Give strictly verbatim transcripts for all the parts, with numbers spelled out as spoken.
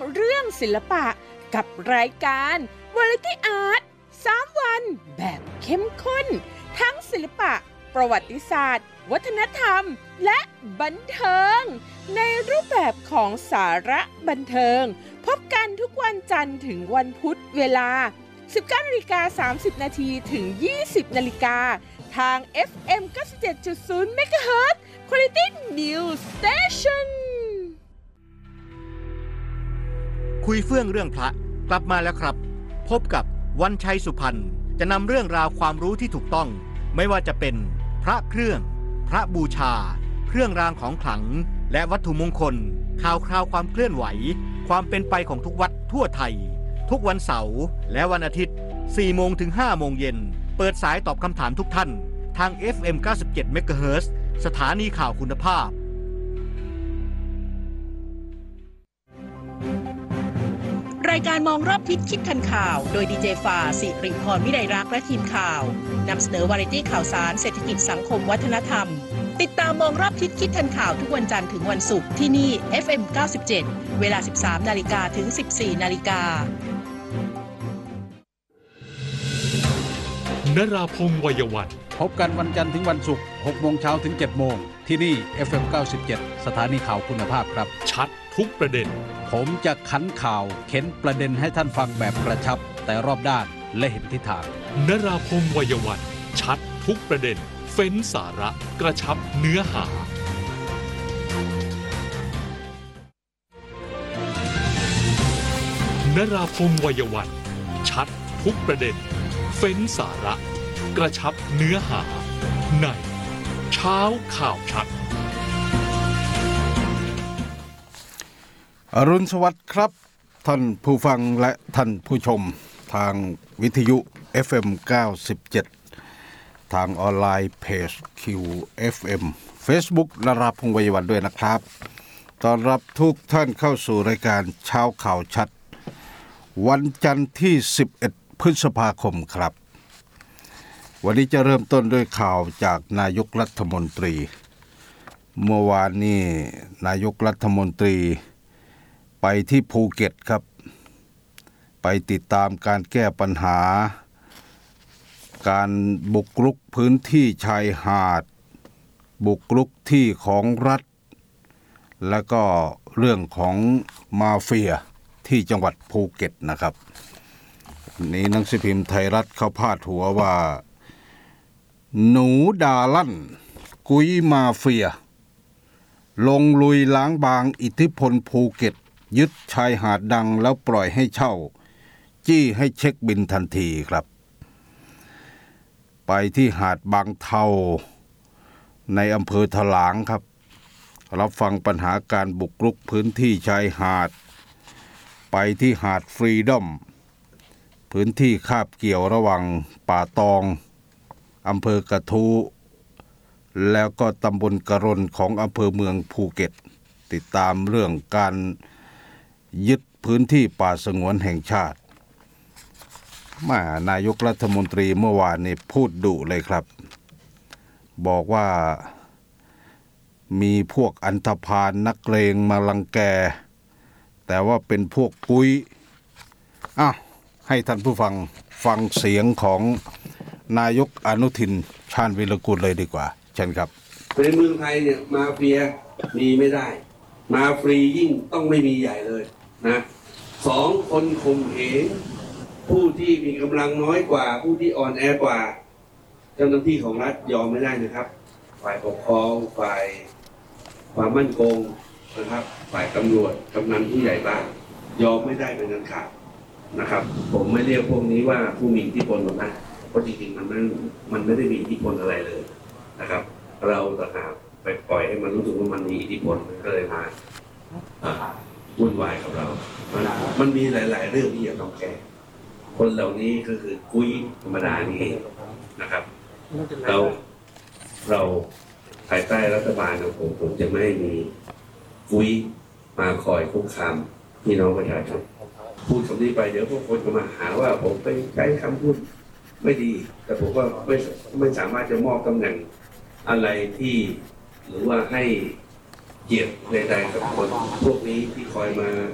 เรื่องศิลปะกับรายการ Variety Art สามวันแบบเข้มข้นทั้งศิลปะประวัติศาสตร์วัฒนธรรมและบันเทิงในรูปแบบของสาระบันเทิงพบกันทุกวันจันทร์ถึงวันพุธเวลา สิบเก้านาฬิกาสามสิบนาที ถึง ยี่สิบนาฬิกาทาง เอฟ เอ็ม เก้าสิบเจ็ดจุดศูนย์ เมกะเฮิรตซ์ Quality News Station คุยเฟื่องเรื่องพระกลับมาแล้วครับพบกับวันชัยสุพรรณจะนำเรื่องราวความรู้ที่ถูกต้องไม่ว่าจะเป็นพระเครื่องพระบูชาเครื่องรางของขลังและวัตถุมงคลข่าวคราวความเคลื่อนไหวความเป็นไปของทุกวัดทั่วไทยทุกวันเสาร์และวันอาทิตย์ สี่โมงถึงห้าโมงเย็นเปิดสายตอบคำถามทุกท่านทาง เอฟ เอ็ม เก้าสิบเจ็ด เมกะเฮิรตซ์ สถานีข่าวคุณภาพรายการมองรอบทิศคิดทันข่าวโดยดีเจฟาสิริพรวิไลรักษ์และทีมข่าวนำเสนอวาไรตี้ข่าวสารเศรษฐกิจสังคมวัฒนธรรมติดตามมองรอบทิศคิดทันข่าวทุกวันจันทร์ถึงวันศุกร์ที่นี่ เอฟ เอ็ม เก้าสิบเจ็ด เวลา สิบสามนาฬิกา ถึง สิบสี่นาฬิกานราพงษ์วัยวันพบกันวันจันทร์ถึงวันศุกร์ หกโมงเช้าถึง เจ็ดโมงที่นี่ เอฟ เอ็ม เก้าสิบเจ็ด สถานีข่าวคุณภาพครับชัดทุกประเด็นผมจะขันข่าวเข็นประเด็นให้ท่านฟังแบบกระชับแต่รอบด้านและเห็นทิศทางนราพงษ์วัยวันชัดทุกประเด็นเฟ้นสาระกระชับเนื้อหานราพงษ์วัยวันชัดทุกประเด็นเฟ้นสาระกระชับเนื้อหาในเช้าข่าวชัดอรุณสวัสดิ์ครับท่านผู้ฟังและท่านผู้ชมทางวิทยุ เอฟ เอ็ม เก้าสิบเจ็ด ทางออนไลน์เพจ คิว เอฟ เอ็ม Facebook นราพงษ์วัยวันด้วยนะครับต้อนรับทุกท่านเข้าสู่รายการเช้าข่าวชัดวันจันทร์ที่สิบเอ็ดพฤษภาคมครับวันนี้จะเริ่มต้นด้วยข่าวจากนายกรัฐมนตรีเมื่อวานนี้นายกรัฐมนตรีไปที่ภูเก็ตครับไปติดตามการแก้ปัญหาการบุกรุกพื้นที่ชายหาดบุกรุกที่ของรัฐและก็เรื่องของมาเฟียที่จังหวัดภูเก็ตนะครับนี้หนังสือพิมพ์ไทยรัฐเขาพาดหัวว่าหนูดาลั่นกุ้ยมาเฟียลงลุยล้างบางอิทธิพลภูเก็ตยึดชายหาดดังแล้วปล่อยให้เช่าจี้ให้เช็คบินทันทีครับไปที่หาดบางเทาในอำเภอถลางครับรับฟังปัญหาการบุกรุกพื้นที่ชายหาดไปที่หาดฟรีดอมพื้นที่คาบเกี่ยวระหว่างป่าตองอำเภอกระทู้แล้วก็ตำบลกระรนของอำเภอเมืองภูเก็ตติดตามเรื่องการยึดพื้นที่ป่าสงวนแห่งชาติมานายกรัฐมนตรีเมื่อวานนี้พูดดุเลยครับบอกว่ามีพวกอันธพาลนักเลงมารังแกแต่ว่าเป็นพวกกุ้ยอ้าวให้ท่านผู้ฟังฟังเสียงของนายกอนุทินชาญวิรกูลเลยดีกว่าเชิญครับในเมืองไทยเนี่ยมาเฟียมีไม่ได้มาฟรียิ่งต้องไม่มีใหญ่เลยนะสองคนข่มเหงผู้ที่มีกำลังน้อยกว่าผู้ที่อ่อนแอกว่าเจ้าหน้าที่ของรัฐยอมไม่ได้นะครับฝ่ายปกครองฝ่ายความมั่นคงนะครับฝ่ายตำรวจกำนันผู้ใหญ่บ้านยอมไม่ได้เป็นอันขาดนะครับผมไม่เรียกพวกนี้ว่าผู้มีอิทธิพลหรอกนะเพราะจริงๆมันไม่มันไม่ได้มีอิทธิพลอะไรเลยนะครับเราต่างหากไปปล่อยให้มันรู้สึกว่ามันมีอิทธิพลก็เลยมาวุ่นวายกับเรามันมันมีหลายๆเรื่องที่จะต้องแก้คนเหล่านี้ก็คือกุ้ยธรรมดานี่เองนะครับเราเราภายใต้รัฐบาลของผมผมจะไม่มีกุ้ยมาคอยคุกคามพี่น้องประชาชนพูดคำนี้ไปเดี๋ยวพวกคนจะมาหาว่าผมไปใช้คำพูดไม่ดีแต่ผมก็ไม่ไม่สามารถจะมอบตำแหน่งอะไรที่หรือว่าให้เกียรติใดๆกับคนพวกนี้ที่คอยมา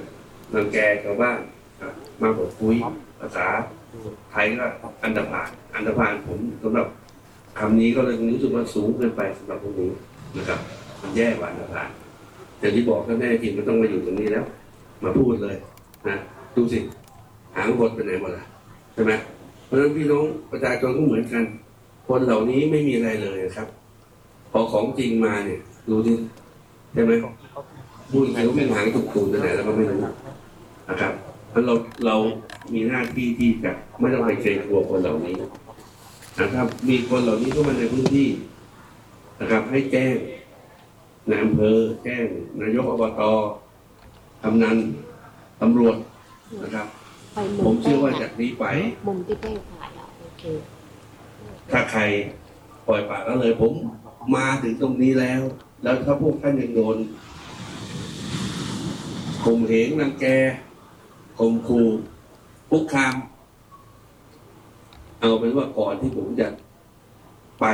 รังแกชาวบ้านมากกว่าคุยภาษาไทยก็อันดาพานอันดาพานผมสำหรับคำนี้ก็เลยรู้สึกว่าสูงเกินไปสำหรับพวกนี้นะครับมันแย่กว่าอันดาพานแต่ที่บอกก็แน่จริงมันต้องมาอยู่ตรงนี้แล้วมาพูดเลยนะดูสิหางหดไปไหนหมดล่ะใช่ไหมเพราะฉะนั้นพี่น้องประชาชนก็เหมือนกันคนเหล่านี้ไม่มีอะไรเลยครับพอของจริงมาเนี่ยดูดิใช่ไหมพูดจริงๆว่าเป็นหางตุกตูนไปไหนแล้วก็ไม่รู้นะครับเพราะเราเรามีหน้าที่ที่จะไม่ต้องไปเกรงกลัวคนเหล่านี้นะครับมีคนเหล่านี้เข้ามาในพื้นที่นะครับให้แจ้งนายอำเภอแจ้งนายกอบตกำนันตำรวจนะครับผมเชื่อว่าจากนี้ไปมุมที่เป้ถ่ายอ่ะโอเคถ้าใครปล่อยปละละเลยผมมาถึงตรงนี้แล้วแล้วถ้าพวกท่านยังโดนข่มเหงรังแกข่มขู่คุกคามเอาเป็นว่าก่อนที่ผมจะไป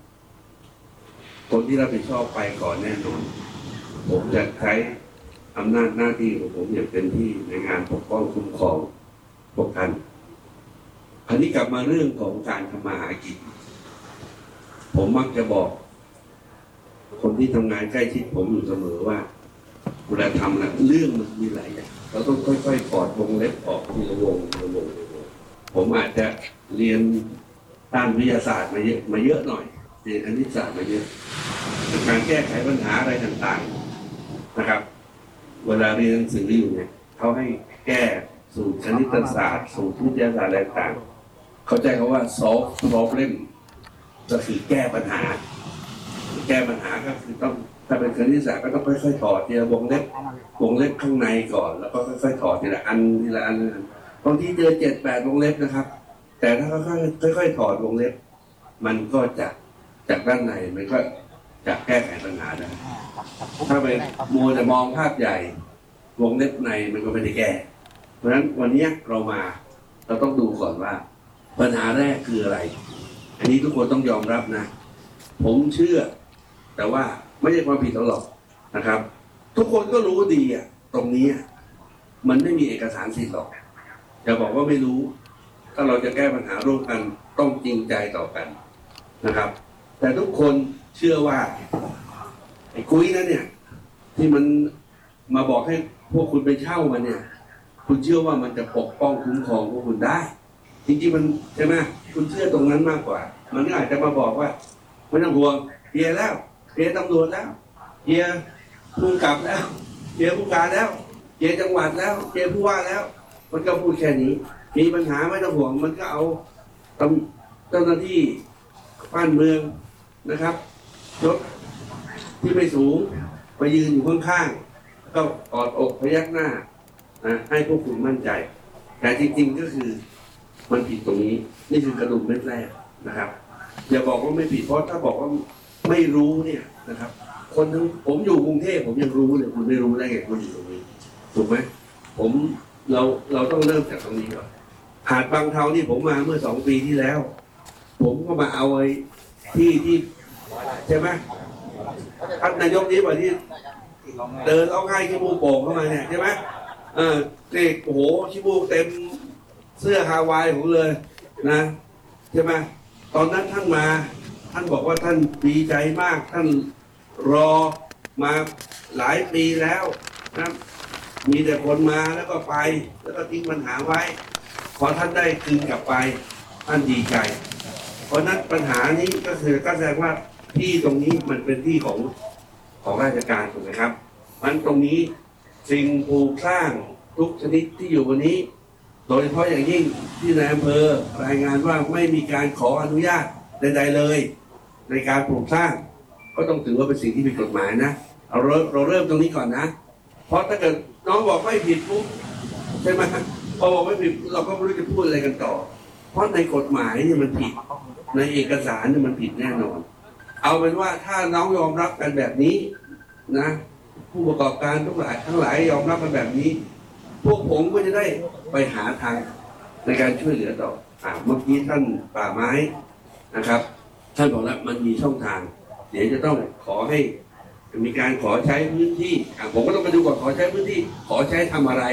คนที่รับผิดชอบไปก่อนแน่นอนผมจะใช้อำนาจหน้าที่ของผมอย่างเต็มที่ในงานปกป้องคุ้มครองพวกท่านอันนี้กลับมาเรื่องของการทำมาหากินผมมักจะบอกคนที่ทำงานใกล้ชิดผมอยู่เสมอว่าเวลาทำนะเรื่องมันมีหลายอย่างเราต้องค่อยๆปอดวงเล็บออกทีละวงทีละวงผมอาจจะเรียนด้านวิทยาศาสตร์มาเยอะมาเยอะหน่อยเรียนคณิตศาสตร์มาเยอะการแก้ไขปัญหาอะไรต่างๆนะครับเวลาเรียนหนังสืออยู่เนี่ยเขาให้แก้สูตรคณิตศาสตร์สูตรวิทยาศาสตร์อะไรต่างๆเขาใจเขาว่า solve problem ก็คือแก้ปัญหาแก้ปัญหาก็คือต้องถ้าเป็นคณิตศาสตร์ก็ต้องค่อยๆถอดทีละวงเล็บวงเล็บข้างในก่อนแล้วก็ค่อยๆถอดทีละอันทีละอันบางทีเจอเจ็ดแปดวงเล็บนะครับแต่ถ้าค่อยๆค่อยๆถอดวงเล็บมันก็จะจากด้านในมันก็จะแก้ไขปัญหาได้ถ้าไปมัวแต่มองภาพใหญ่วงเล็บในมันก็ไม่ได้แก้เพราะฉะนั้นวันนี้เรามาเราต้องดูก่อนว่าปัญหาแรกคืออะไรอันนี้ทุกคนต้องยอมรับนะผมเชื่อแต่ว่าไม่ใช่ความผิดเราหรอกนะครับทุกคนก็รู้ดีอ่ะตรงนี้มันไม่มีเอกสารสิทธิ์หรอกอย่าบอกว่าไม่รู้ถ้าเราจะแก้ปัญหาร่วมกันต้องจริงใจต่อกันนะครับแต่ทุกคนเชื่อว่าไอ้กุ้ยนั้นเนี่ยที่มันมาบอกให้พวกคุณไปเช่ามันเนี่ยคุณเชื่อว่ามันจะปกป้องคุ้มครองพวกคุณได้จริงๆมันใช่ไหมคุณเชื่อตรงนั้นมากกว่ามันก็อาจจะมาบอกว่าไม่ต้องห่วงเฮียแล้วเฮียตำรวจแล้วเฮียผู้กำกับแล้วเฮียผู้การแล้วเฮียจังหวัดแล้วเฮียผู้ว่าแล้วมันก็พูดแค่นี้มีปัญหาไม่ต้องห่วงมันก็เอาเจ้าหน้าที่บ้านเมืองนะครับยศที่ไม่สูงไปยืนอยู่ข้างๆก็กอดอกพยักหน้านะให้พวกคุณมั่นใจแต่จริงๆก็คือมันผิดตรงนี้นี่คือกระดูกเม็ดแรกนะครับอย่าบอกว่าไม่ผิดเพราะถ้าบอกว่าไม่รู้เนี่ยนะครับคนทั้งผมอยู่กรุงเทพผมยังรู้เลยคุณไม่รู้ได้ไงคุณอยู่ตรงนี้ถูกไหมผมเราเราต้องเริ่มจากตรงนี้ก่อนหาดบางเทานี่ผมมาเมื่อสองปีที่แล้วผมก็มาเอาไอ้ที่ที่ใช่ไหมท่านนายกนี้ว่าที่เดินเอาง่ายขี้มูกโป่งเข้ามาเนี่ยใช่ไหมเออเด็กโอ้โหขี้มูกเต็มเสื้อฮาวายผมเลยนะใช่ไหมตอนนั้นท่านมาท่านบอกว่าท่านดีใจมากท่านรอมาหลายปีแล้วนะมีแต่คนมาแล้วก็ไปแล้วก็ทิ้งปัญหาไว้พอท่านได้คืนกลับไปท่านดีใจเพราะนั้นปัญหานี้ก็คือก็แสดงว่าที่ตรงนี้มันเป็นที่ของของราชการถูกไหมครับมันตรงนี้สิ่งปลูกสร้างทุกชนิดที่อยู่วันนี้โดยเฉพาะอย่างยิ่งที่นายอำเภอรายงานว่าไม่มีการขออนุญาตใดๆเลยในการปลูกสร้างก็ต้องถือว่าเป็นสิ่งที่ผิดกฎหมายนะเอาเราเราเริ่มตรงนี้ก่อนนะเพราะถ้าเกิดน้องบอกไม่ผิดปุ๊บใช่ไหมพอบอกไม่ผิดเราก็ไม่รู้จะพูดอะไรกันต่อเพราะในกฎหมายเนี่ยมันผิดในเอกสารเนี่ยมันผิดแน่นอนเอาเป็นว่าถ้าน้องยอมรับกันแบบนี้นะผู้ประกอบการทั้งหลายทั้งหลายยอมรับกันแบบนี้พวกผมก็จะได้ไปหาทางในการช่วยเหลือต่ออ่าเมื่อกี้ท่านป่าไม้นะครับท่านบอกแล้วมันมีช่องทางเดี๋ยวจะต้องขอให้มีการขอใช้พื้นที่อ่าผมก็ต้องไปดูก่อนขอใช้พื้นที่ขอใช้ทำอะไร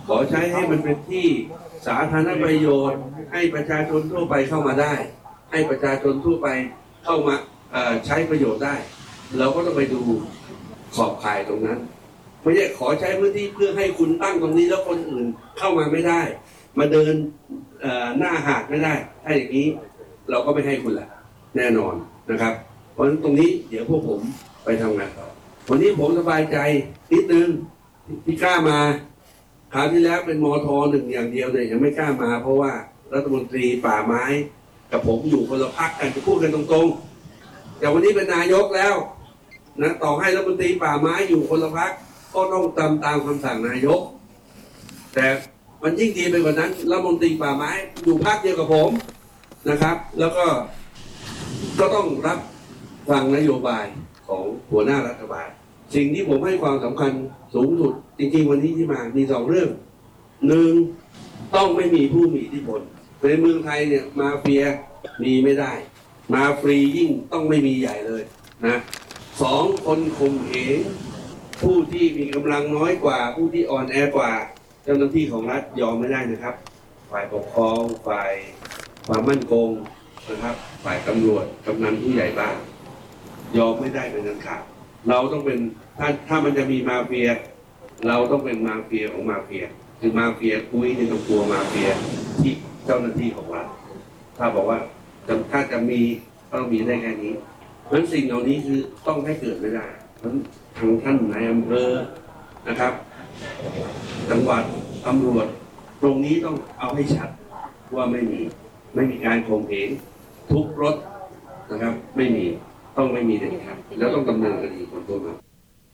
ขอใช้ให้มันเป็นที่สาธารณประโยชน์ให้ประชาชนทั่วไปเข้ามาได้ให้ประชาชนทั่วไปเข้ามาใช้ประโยชน์ได้เราก็ต้องไปดูขอบข่ายตรงนั้นไม่ใช่ขอใช้พื้นที่เพื่อให้คุณตั้งตรงนี้แล้วคนอื่นเข้ามาไม่ได้มาเดินหน้าหาดไม่ได้ถ้าอย่างนี้เราก็ไม่ให้คุณละแน่นอนนะครับเพราะฉะนั้นตรงนี้เดี๋ยวพวกผมไปทำงานต่อวันนี้ผมสบายใจนิดนึงที่กล้ามาคราวที่แล้วเป็นมทหนึ่งอย่างเดียวเนี่ยยังไม่กล้ามาเพราะว่ารัฐมนตรีป่าไม้กับผมอยู่คนละพรรคกันจะพูดกันตรงๆแต่วันนี้เป็นนายกแล้วนะต่อให้รัฐมนตรีป่าไม้อยู่คนละพรรคก็ต้องตามตามคำสั่งนายกแต่มันยิ่งดีไปกว่านั้นรัฐมนตรีป่าไม้อยู่พรรคเดียวกับผมนะครับแล้วก็ก็ต้องรับฟังนโยบายของหัวหน้ารัฐบาลสิ่งที่ผมให้ความสำคัญสูงสุดจริงๆวันนี้ที่มามีสองเรื่องหนึ่งต้องไม่มีผู้มีอิทธิพลในเมืองไทยเนี่ยมาเฟียมีไม่ได้มาฟรียิ่งต้องไม่มีใหญ่เลยนะสองคนข่มเหงผู้ที่มีกำลังน้อยกว่าผู้ที่อ่อนแอกว่าเจ้าหน้าที่ของรัฐยอมไม่ได้นะครับฝ่ายปกครองฝ่ายความมั่นคงนะครับฝ่ายตำรวจกำนันผู้ใหญ่บ้านยอมไม่ได้เป็นอันขาดเราต้องเป็นถ้าถ้ามันจะมีมาเฟียเราต้องเป็นมาเฟียของมาเฟียคือมาเฟียกุ้ยที่ต้องกลัวมาเฟียที่เจ้าหน้าที่ของรัฐถ้าบอกว่าถ้าจะมีต้องมีได้แค่นี้เพราะฉะนั้นสิ่งเหล่านี้คือต้องให้เกิดไม่ได้เพราะทางท่านนายอำเภอนะครับจังหวัดตำรวจตรงนี้ต้องเอาให้ชัดว่าไม่มีไม่มีการข่มเหงทุบรถนะครับไม่มีต้องไม่มีเด็ดขาดแล้วต้องดำเนินคดีคนพวกนั้น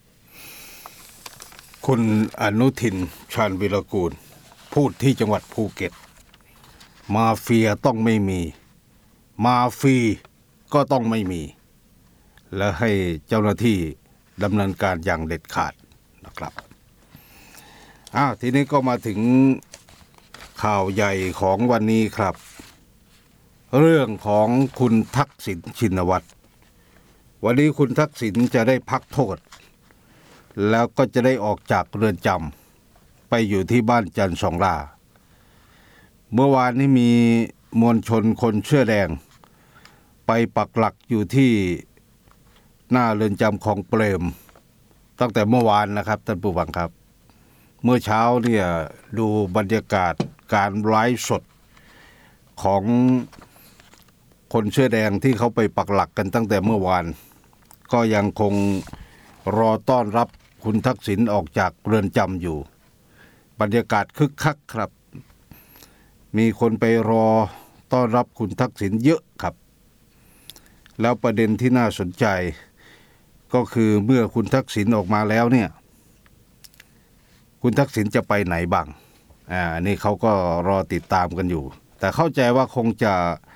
คุณอนุทินชาญวิรากูลพูดที่จังหวัดภูเก็ตมาเฟียต้องไม่มีมาฟรีก็ต้องไม่มีและให้เจ้าหน้าที่ดำเนินการอย่างเด็ดขาดนะครับอ้าวทีนี้ก็มาถึงข่าวใหญ่ของวันนี้ครับเรื่องของคุณทักษิณชินวัตรวันนี้คุณทักษิณจะได้พักโทษแล้วก็จะได้ออกจากเรือนจำไปอยู่ที่บ้านจันทร์สองล่าเมื่อวานนี้มีมวลชนคนเสื้อแดงไปปักหลักอยู่ที่หน้าเรือนจำของเปรมตั้งแต่เมื่อวานนะครับท่านผู้ฟังครับเมื่อเช้าเนี่ยดูบรรยากาศการไลฟ์สดของคนเสื้อแดงที่เขาไปปักหลักกันตั้งแต่เมื่อวานก็ยังคงรอต้อนรับคุณทักษิณออกจากเรือนจำอยู่บรรยากาศคึกคักครับมีคนไปรอต้อนรับคุณทักษิณเยอะครับแล้วประเด็นที่น่าสนใจก็คือเมื่อคุณทักษิณออกมาแล้วเนี่ยคุณทักษิณจะไปไหนบ้างอ่านี่เขาก็รอติดตามกันอยู่แต่เข้าใจว่าคงจะ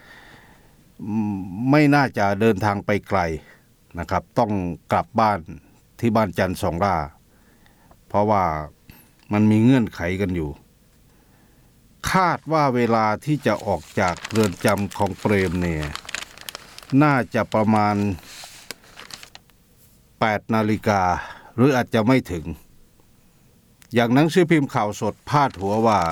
ไม่น่าจะเดินทางไปไกลนะครับต้องกลับบ้านที่บ้านจันทร์สองล่าเพราะว่ามันมีเงื่อนไขกันอยู่คาดว่าเวลาที่จะออกจากเรือนจำของเปรมเนี่ยน่าจะประมาณแปดนาฬิกาหรืออาจจะไม่ถึงอย่างหนังสือพิมพ์ข่าวสดพาดหัวว่า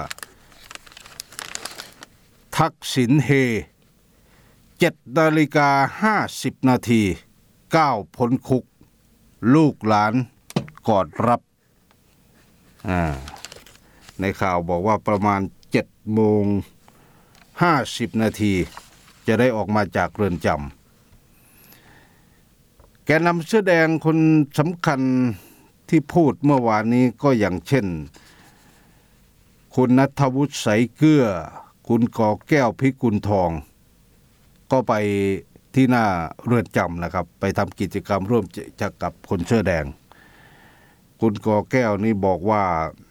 ทักษิณเฮเจ็ดนาฬิกาห้าสิบนาทีก้าวพ้นคุกลูกหลานกอดรับอ่าในข่าวบอกว่าประมาณเจ็ดโมงห้าสิบนาทีจะได้ออกมาจากเรือนจำแกนนำเสื้อแดงคนสำคัญที่พูดเมื่อวานนี้ก็อย่างเช่นคุณณัฐวุฒิ ใสเกลือคุณกอแก้วพิกุลทองก็ไปที่หน้าเรือนจำนะครับไปทำกิจกรรมร่วมกับคนเสื้อแดงคุณกอแก้วนี่บอกว่า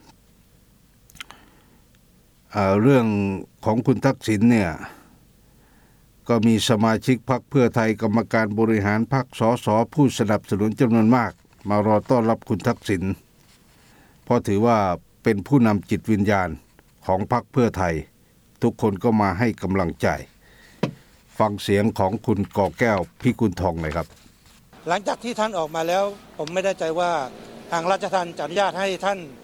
เอ่อเรื่องของคุณทักษิณเนี่ยก็มีสมาชิกพรรคเพื่อไทยกรรมการบริหารพรรคสสผู้สนับสนุนจำนวนมากมารอต้อนรับคุณทักษิณเพราะถือว่าเป็นผู้นำจิตวิญญาณของพรรคเพื่อไทยทุกคนก็มาให้กำลังใจฟังเสียงของคุณกอแก้วพิกุลทองหน่อยครับหลังจากที่ท่านออกมาแล้วผมไม่แน่ใจว่าทางราชทัณฑ์จะอนุญาตให้ท่าน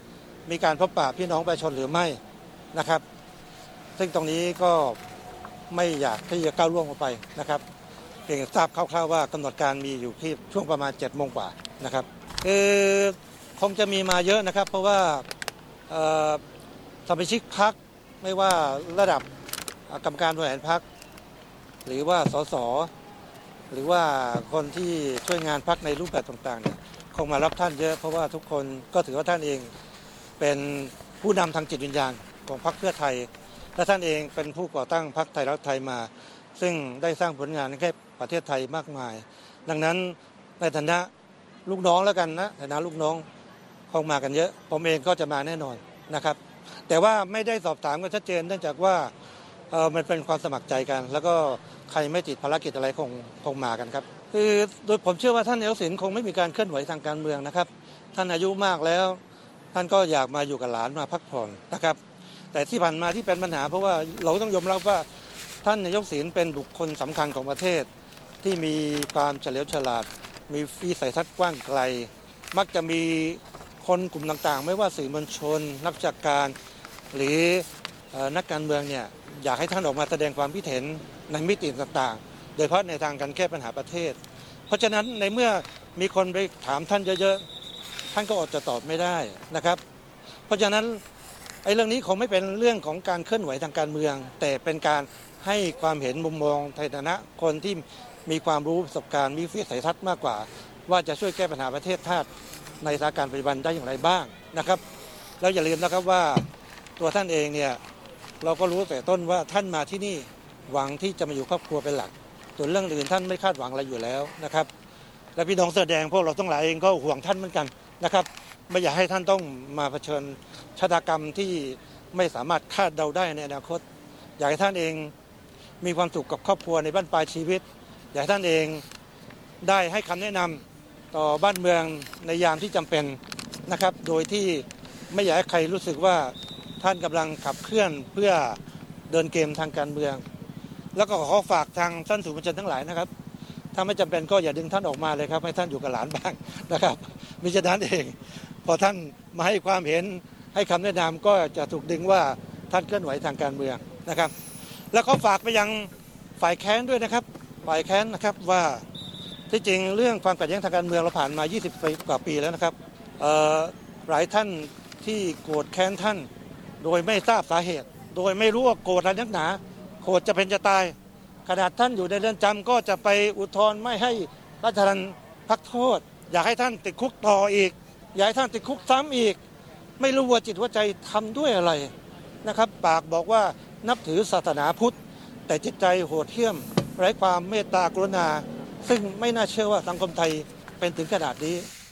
มีการพบปะพี่น้องประชาชนหรือไม่นะครับซึ่งตรงนี้ก็ไม่อยากที่จะก้าวล่วงลงไปนะครับเพียงทราบคร่าวๆว่ากำหนดการมีอยู่ที่ช่วงประมาณเจ็ดโมงกว่านะครับคือคงจะมีมาเยอะนะครับเพราะว่าสมาชิกพรรคไม่ว่าระดับกรรมการบริหารพรรคหรือว่าสสหรือว่าคนที่ช่วยงานพรรคในรูปแบบต่างๆเนี่ยคงมารับท่านเยอะเพราะว่าทุกคนก็ถือว่าท่านเองเป็นผู้นำทางจิตวิญญาณของพรรคเพื่อไทยและท่านเองเป็นผู้ก่อตั้งพรรคไทยรักไทยมาซึ่งได้สร้างผลงานให้ประเทศไทยมากมายดังนั้นในฐานะลูกน้องแล้วกันนะฐานะลูกน้องคงมากันเยอะผมเองก็จะมาแน่นอนนะครับแต่ว่าไม่ได้สอบถามกันชัดเจนเนื่องจากว่าเอ่อมันเป็นความสมัครใจกันแล้วก็ใครไม่ติดภารกิจอะไรคงคงมากันครับคือโดยผมเชื่อว่าท่านนายกศิลป์คงไม่มีการเคลื่อนไหวทางการเมืองนะครับท่านอายุมากแล้วท่านก็อยากมาอยู่กับหลานมาพักผ่อนนะครับแต่ที่ผ่านมาที่เป็นปัญหาเพราะว่าเราต้องยอมรับว่าท่านนายกศิลป์เป็นบุคคลสำคัญของประเทศที่มีความเฉลียวฉลาดมีวิสัยทัศน์กว้างไกลมักจะมีคนกลุ่มต่างๆไม่ว่าสื่อมวลชนนักวิชาการหรือนักการเมืองเนี่ยอยากให้ท่านออกมาแสดงความคิดเห็นในมิติต่างๆโดยเฉพาะในทางการแก้ปัญหาประเทศเพราะฉะนั้นในเมื่อมีคนไปถามท่านเยอะๆท่านก็อดจะตอบไม่ได้นะครับเพราะฉะนั้นไอ้เรื่องนี้คงไม่เป็นเรื่องของการเคลื่อนไหวทางการเมืองแต่เป็นการให้ความเห็นมุมมองในฐานะคนที่มีความรู้ประสบการณ์มีวิสัยทัศน์มากกว่าว่าจะช่วยแก้ปัญหาประเทศชาติในสถานการณ์ปัจจุบันได้อย่างไรบ้างนะครับแล้วอย่าลืมนะครับว่าตัวท่านเองเนี่ยเราก็รู้แต่ต้นว่าท่านมาที่นี่หวังที่จะมาอยู่ครอบครัวเป็นหลักส่วนเรื่องอื่นท่านไม่คาดหวังอะไรอยู่แล้วนะครับและพี่น้องแสดงพวกเราต้องหลายเองก็ห่วงท่านเหมือนกันนะครับไม่อยากให้ท่านต้องมาเผชิญชะตากรรมที่ไม่สามารถคาดเดาได้ในอนาคตอยากให้ท่านเองมีความสุขกับครอบครัวในบ้านปลายชีวิตอยากให้ท่านเองได้ให้คำแนะนำต่อบ้านเมืองในยามที่จำเป็นนะครับโดยที่ไม่อยากให้ใครรู้สึกว่าท่านกำลังขับเคลื่อนเพื่อเดินเกมทางการเมืองแล้วก็ขอฝากทางท่านสื่อมวลชนทั้งหลายนะครับถ้าไม่จำเป็นก็อย่าดึงท่านออกมาเลยครับให้ท่านอยู่กับหลานบ้างนะครับมิฉะนั้นเองพอท่านมาให้ความเห็นให้คำแนะนำก็จะถูกดึงว่าท่านเคลื่อนไหวทางการเมืองนะครับแล้วก็ฝากไปยังฝ่ายแค้นด้วยนะครับฝ่ายแค้นนะครับว่าที่จริงเรื่องความขัดแย้งทางการเมืองเราผ่านมายี่สิบกว่าปีแล้วนะครับหลายท่านที่โกรธแค้นท่านโดยไม่ทราบสาเหตุโดยไม่รู้ว่าโกรธอะไรนักหนาโกรธจะเป็นจะตายขนาดท่านอยู่ในเรือนจำก็จะไปอุทธรณ์ไม่ให้ราชทัณฑ์พักโทษอยากให้ท่านติดคุกต่ออีกอยากให้ท่านติดคุกซ้ำอีกไม่รู้ว่าจิตว่าใจทำด้วยอะไรนะครับปากบอกว่านับถือศาสนาพุทธแต่จิตใจโหดเหี้ยมไร้ความเมตตากรุณาซึ่งไม่น่าเชื่อว่าสังคมไทยเป็นถึงขนาดนี้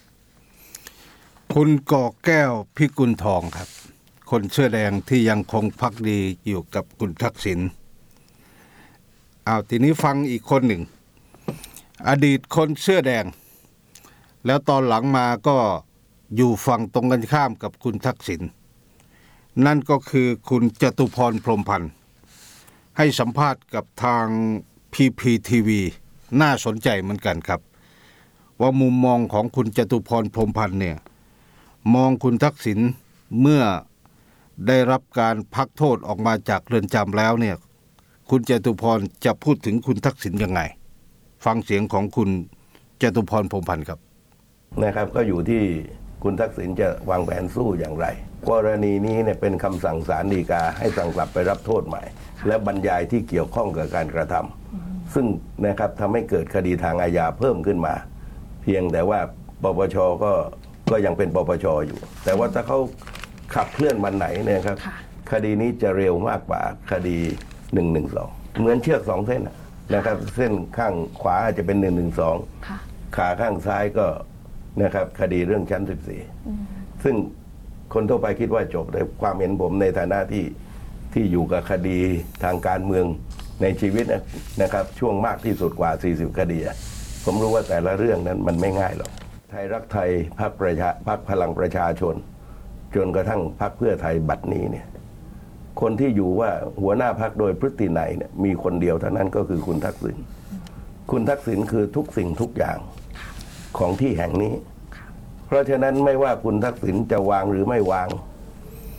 คุณก่อแก้วพิกุลทองครับคนเสื้อแดงที่ยังคงภักดีอยู่กับคุณทักษิณเอาทีนี้ฟังอีกคนหนึ่งอดีตคนเสื้อแดงแล้วตอนหลังมาก็อยู่ฝั่งตรงกันข้ามกับคุณทักษิณนั่นก็คือคุณจตุพรพรหมพันธ์ให้สัมภาษณ์กับทาง พี พี ที วี น่าสนใจเหมือนกันครับว่ามุมมองของคุณจตุพรพรหมพันธ์เนี่ยมองคุณทักษิณเมื่อได้รับการพักโทษออกมาจากเรือนจำแล้วเนี่ยคุณจตุพรจะพูดถึงคุณทักษิณยังไงฟังเสียงของคุณจตุพรพรหมพันธ์ครับนะครับก็อยู่ที่คุณทักษิณจะวางแผนสู้อย่างไรกรณีนี้เนี่ยเป็นคำสั่งศาลฎีกาให้สั่งกลับไปรับโทษใหม่และบรรยายที่เกี่ยวข้องกับการกระทำซึ่งนะครับทำให้เกิดคดีทางอาญาเพิ่มขึ้นมาเพียงแต่ว่าปปชก็ก็ยังเป็นปปชอยู่แต่ว่าถ้าเขาขับเคลื่อนวันไหนเนี่ยครับคดีนี้จะเร็วมากกว่าคดีหนึ่งหนึ่งสองเหมือนเชือกสองเส้นนะครับเส้นข้างขวาอาจจะเป็นหนึ่งหนึ่งสองขาข้างซ้ายก็นะครับคดีเรื่องชั้นสิบสี่ซึ่งคนทั่วไปคิดว่าจบแต่ความเห็นผมในฐานะที่ที่อยู่กับคดีทางการเมืองในชีวิตนะครับช่วงมากที่สุดกว่าสี่สิบคดีผมรู้ว่าแต่ละเรื่องนั้นมันไม่ง่ายหรอกไทยรักไทยพรรคประชาพรรคพลังประชาชนจนกระทั่งพรรคเพื่อไทยบัดนี้เนี่ยคนที่อยู่ว่าหัวหน้าพรรคโดยพฤตินัยเนี่ยมีคนเดียวเท่านั้นก็คือคุณทักษิณคุณทักษิณคือทุกสิ่งทุกอย่างของที่แห่งนี้เพราะฉะนั้นไม่ว่าคุณทักษิณจะวางหรือไม่วาง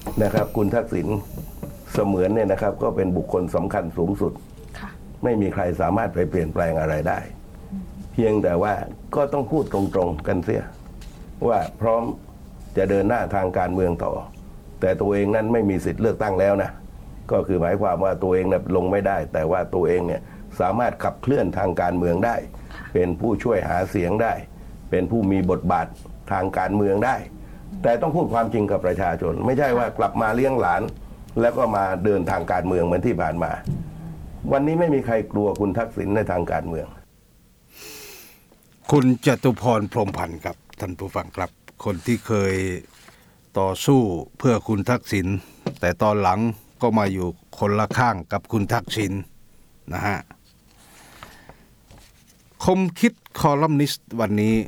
นะครับคุณทักษิณเสมือนเนี่ยนะครับก็เป็นบุคคลสำคัญสูงสุดไม่มีใครสามารถไปเปลี่ยนแปลงอะไรได้เพียงแต่ว่าก็ต้องพูดตรงๆกันเสียว่าพร้อมจะเดินหน้าทางการเมืองต่อแต่ตัวเองนั้นไม่มีสิทธิ์เลือกตั้งแล้วนะก็คือหมายความว่าตัวเองเนี่ยลงไม่ได้แต่ว่าตัวเองเนี่ยสามารถขับเคลื่อนทางการเมืองได้เป็นผู้ช่วยหาเสียงได้เป็นผู้มีบทบาททางการเมืองได้แต่ต้องพูดความจริงกับประชาชนไม่ใช่ว่ากลับมาเลี้ยงหลานแล้วก็มาเดินทางการเมืองเหมือนที่ผ่านมาวันนี้ไม่มีใครกลัวคุณทักษิณในทางการเมืองคุณจตุพรพรหมพันธ์ครับท่านผู้ฟังครับคนที่เคยต่อสู้เพื่อคุณทักษิณแต่ตอนหลังก็มาอยู่คนละข้างกับคุณทักษิณนะฮะคมคิดคอลัมนิสต์วันนี้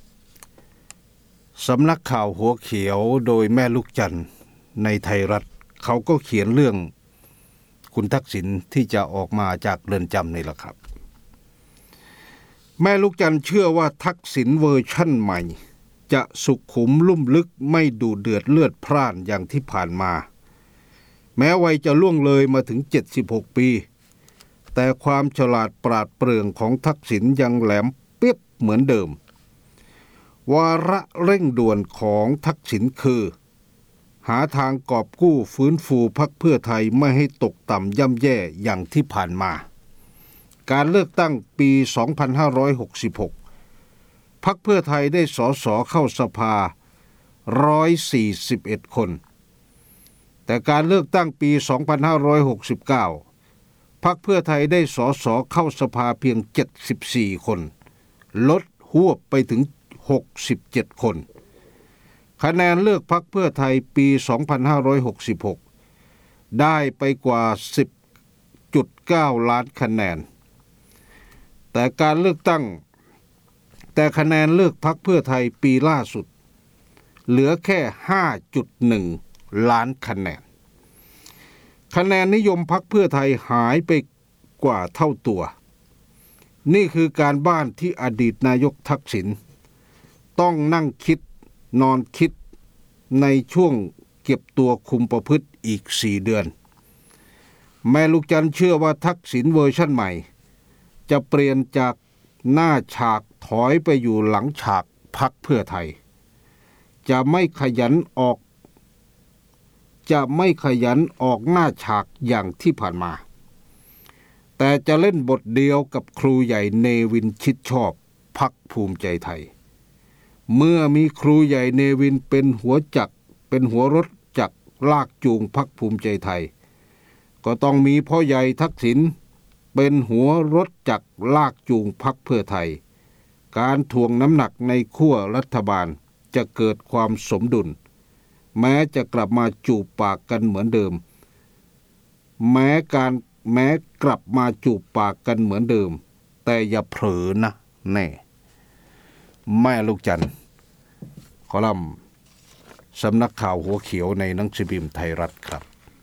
สำนักข่าวหัวเขียวโดยแม่ลูกจันทร์ในไทยรัฐเขาก็เขียนเรื่องคุณทักษิณที่จะออกมาจากเรือนจำนี่แหละครับแม่ลูกจันทร์เชื่อว่าทักษิณเวอร์ชั่นใหม่จะสุขุมลุ่มลึกไม่ดูเดือดเลือดพร่านอย่างที่ผ่านมาแม้วัยจะล่วงเลยมาถึงเจ็ดสิบหกปีแต่ความฉลาดปราดเปรื่องของทักษิณยังแหลมเปี๊ยบเหมือนเดิมวาระเร่งด่วนของทักษิณคือหาทางกอบกู้ฟื้นฟูพรรคเพื่อไทยไม่ให้ตกต่ำย่ำแย่อย่างที่ผ่านมาการเลือกตั้งปีสองพันห้าร้อยหกสิบหกพรรคเพื่อไทยได้สสเข้าสภาหนึ่งร้อยสี่สิบเอ็ดคนแต่การเลือกตั้งปีสองพันห้าร้อยหกสิบเก้าพรรคเพื่อไทยได้สสเข้าสภาเพียงเจ็ดสิบสี่คนลดหวบไปถึงหกสิบเจ็ดคนคะแนนเลือกพรรคเพื่อไทยปีสองพันห้าร้อยหกสิบหกได้ไปกว่า สิบจุดเก้า ล้านคะแนนแต่การเลือกตั้งแต่คะแนนเลือกพรรคเพื่อไทยปีล่าสุดเหลือแค่ ห้าจุดหนึ่ง ล้านคะแนนคะแนนนิยมพรรคเพื่อไทยหายไปกว่าเท่าตัวนี่คือการบ้านที่อดีตนายกทักษิณต้องนั่งคิดนอนคิดในช่วงเก็บตัวคุมประพฤติอีกสี่เดือนแม่ลูกจันทร์เชื่อว่าทักษิณเวอร์ชั่นใหม่จะเปลี่ยนจากหน้าฉากถอยไปอยู่หลังฉากพรรคเพื่อไทยจะไม่ขยันออกจะไม่ขยันออกหน้าฉากอย่างที่ผ่านมาแต่จะเล่นบทเดียวกับครูใหญ่เนวินชิดชอบพรรคภูมิใจไทยเมื่อมีครูใหญ่เนวินเป็นหัวจักรเป็นหัวรถจักรลากจูงพรรคภูมิใจไทยก็ต้องมีพ่อใหญ่ทักษิณเป็นหัวรถจักรลากจูงพรรคเพื่อไทยการถ่วงน้ำหนักในขั้วรัฐบาลจะเกิดความสมดุลแม้จะกลับมาจูบปากกันเหมือนเดิมแม้การแม้กลับมาจูบปากกันเหมือนเดิมแต่อย่าเผลอนะแน่แม่ลูกจันทร์คอลัมน์สำนักข่าวหัวเขียวในหนังสือพิมพ์ไทยรัฐครับ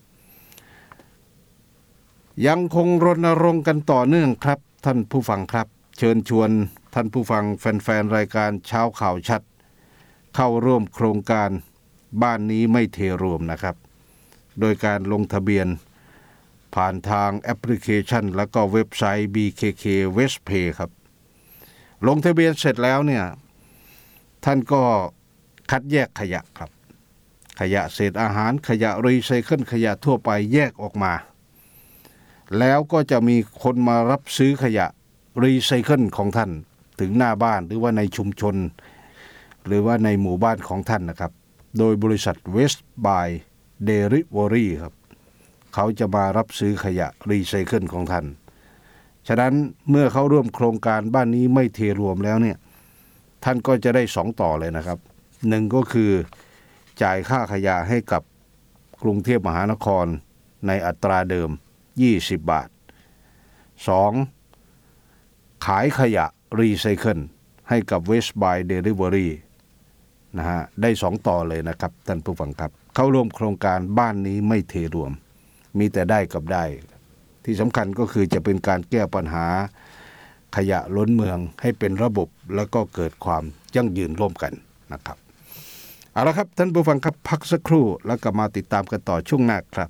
ยังคงรณรงค์กันต่อเนื่องครับท่านผู้ฟังครับเชิญชวนท่านผู้ฟังแฟนๆรายการเช้าข่าวชัดเข้าร่วมโครงการบ้านนี้ไม่เทรวมนะครับโดยการลงทะเบียนผ่านทางแอปพลิเคชันแล้วก็เว็บไซต์ บี เค เค Westpay ครับลงทะเบียนเสร็จแล้วเนี่ยท่านก็คัดแยกขยะครับขยะเศษอาหารขยะรีไซเคิลขยะทั่วไปแยกออกมาแล้วก็จะมีคนมารับซื้อขยะรีไซเคิลของท่านถึงหน้าบ้านหรือว่าในชุมชนหรือว่าในหมู่บ้านของท่านนะครับโดยบริษัท West by Delivery ครับเขาจะมารับซื้อขยะรีไซเคิลของท่านฉะนั้นเมื่อเขาร่วมโครงการบ้านนี้ไม่เทรวมแล้วเนี่ยท่านก็จะได้สองต่อเลยนะครับหนึ่งก็คือจ่ายค่าขยะให้กับกรุงเทพมหานครในอัตราเดิมยี่สิบบาทสองขายขยะรีไซเคิลให้กับ West by Delivery นะฮะได้สองต่อเลยนะครับท่านผู้ฟังครับเข้าร่วมโครงการบ้านนี้ไม่เทรวมมีแต่ได้กับได้ที่สำคัญก็คือจะเป็นการแก้ปัญหาขยะล้นเมืองให้เป็นระบบแล้วก็เกิดความยั่งยืนร่วมกันนะครับเอาละครับท่านผู้ฟังครับพักสักครู่แล้วก็มาติดตามกันต่อช่วงหน้าครับ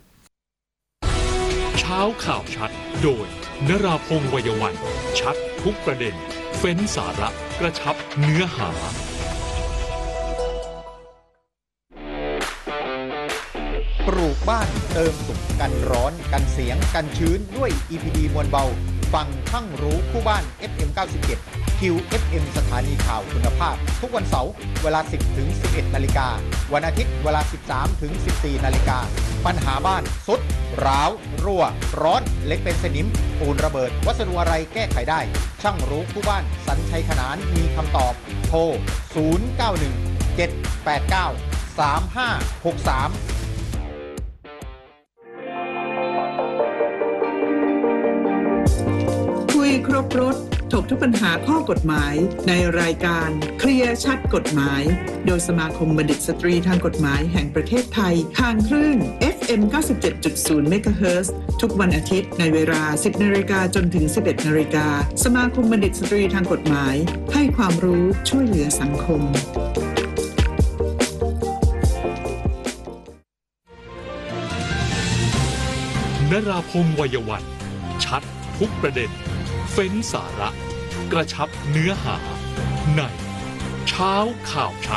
เช้าข่าวชัดโดยนราพงษ์ วัยวันชัดทุกประเด็นเฟ้นสาระกระชับเนื้อหาปลูกบ้านเติมสุขกันร้อนกันเสียงกันชื้นด้วย อี พี ดี มวลเบาฟังทั้งรู้คู่บ้าน เอฟ เอ็ม เก้าสิบเจ็ด คิว เอฟ เอ็ม สถานีข่าวคุณภาพทุกวันเสาร์เวลา สิบถึงสิบเอ็ด นาฬิกาวันอาทิตย์เวลา สิบสามถึงสิบสี่ นาฬิกาปัญหาบ้านสุดร้าวรั่วร้อนเล็กเป็นสนิมปูนระเบิดวัสดุอะไรแก้ไขได้ช่างรู้คู่บ้านสัญชัยขนานมีคำตอบโทรศูนย์ เก้า หนึ่ง เจ็ด แปด เก้า สาม ห้า หก สามคุยครบรถถกทุกปัญหาข้อกฎหมายในรายการเคลียร์ชัดกฎหมายโดยสมาคมบัณฑิตสตรีทางกฎหมายแห่งประเทศไทยทางคลื่น เอฟ เอ็ม เก้าสิบเจ็ดจุดศูนย์ เมกะเฮิรตซ์ทุกวันอาทิตย์ในเวลา สิบ นาฬิกาจนถึง สิบเอ็ด นาฬิกาสมาคมบัณฑิตสตรีทางกฎหมายให้ความรู้ช่วยเหลือสังคมนราพงษ์ วัยวันชัดทุกประเด็นเฟ้นสาระกระชับเนื้อหาในเช้าข่าวชัด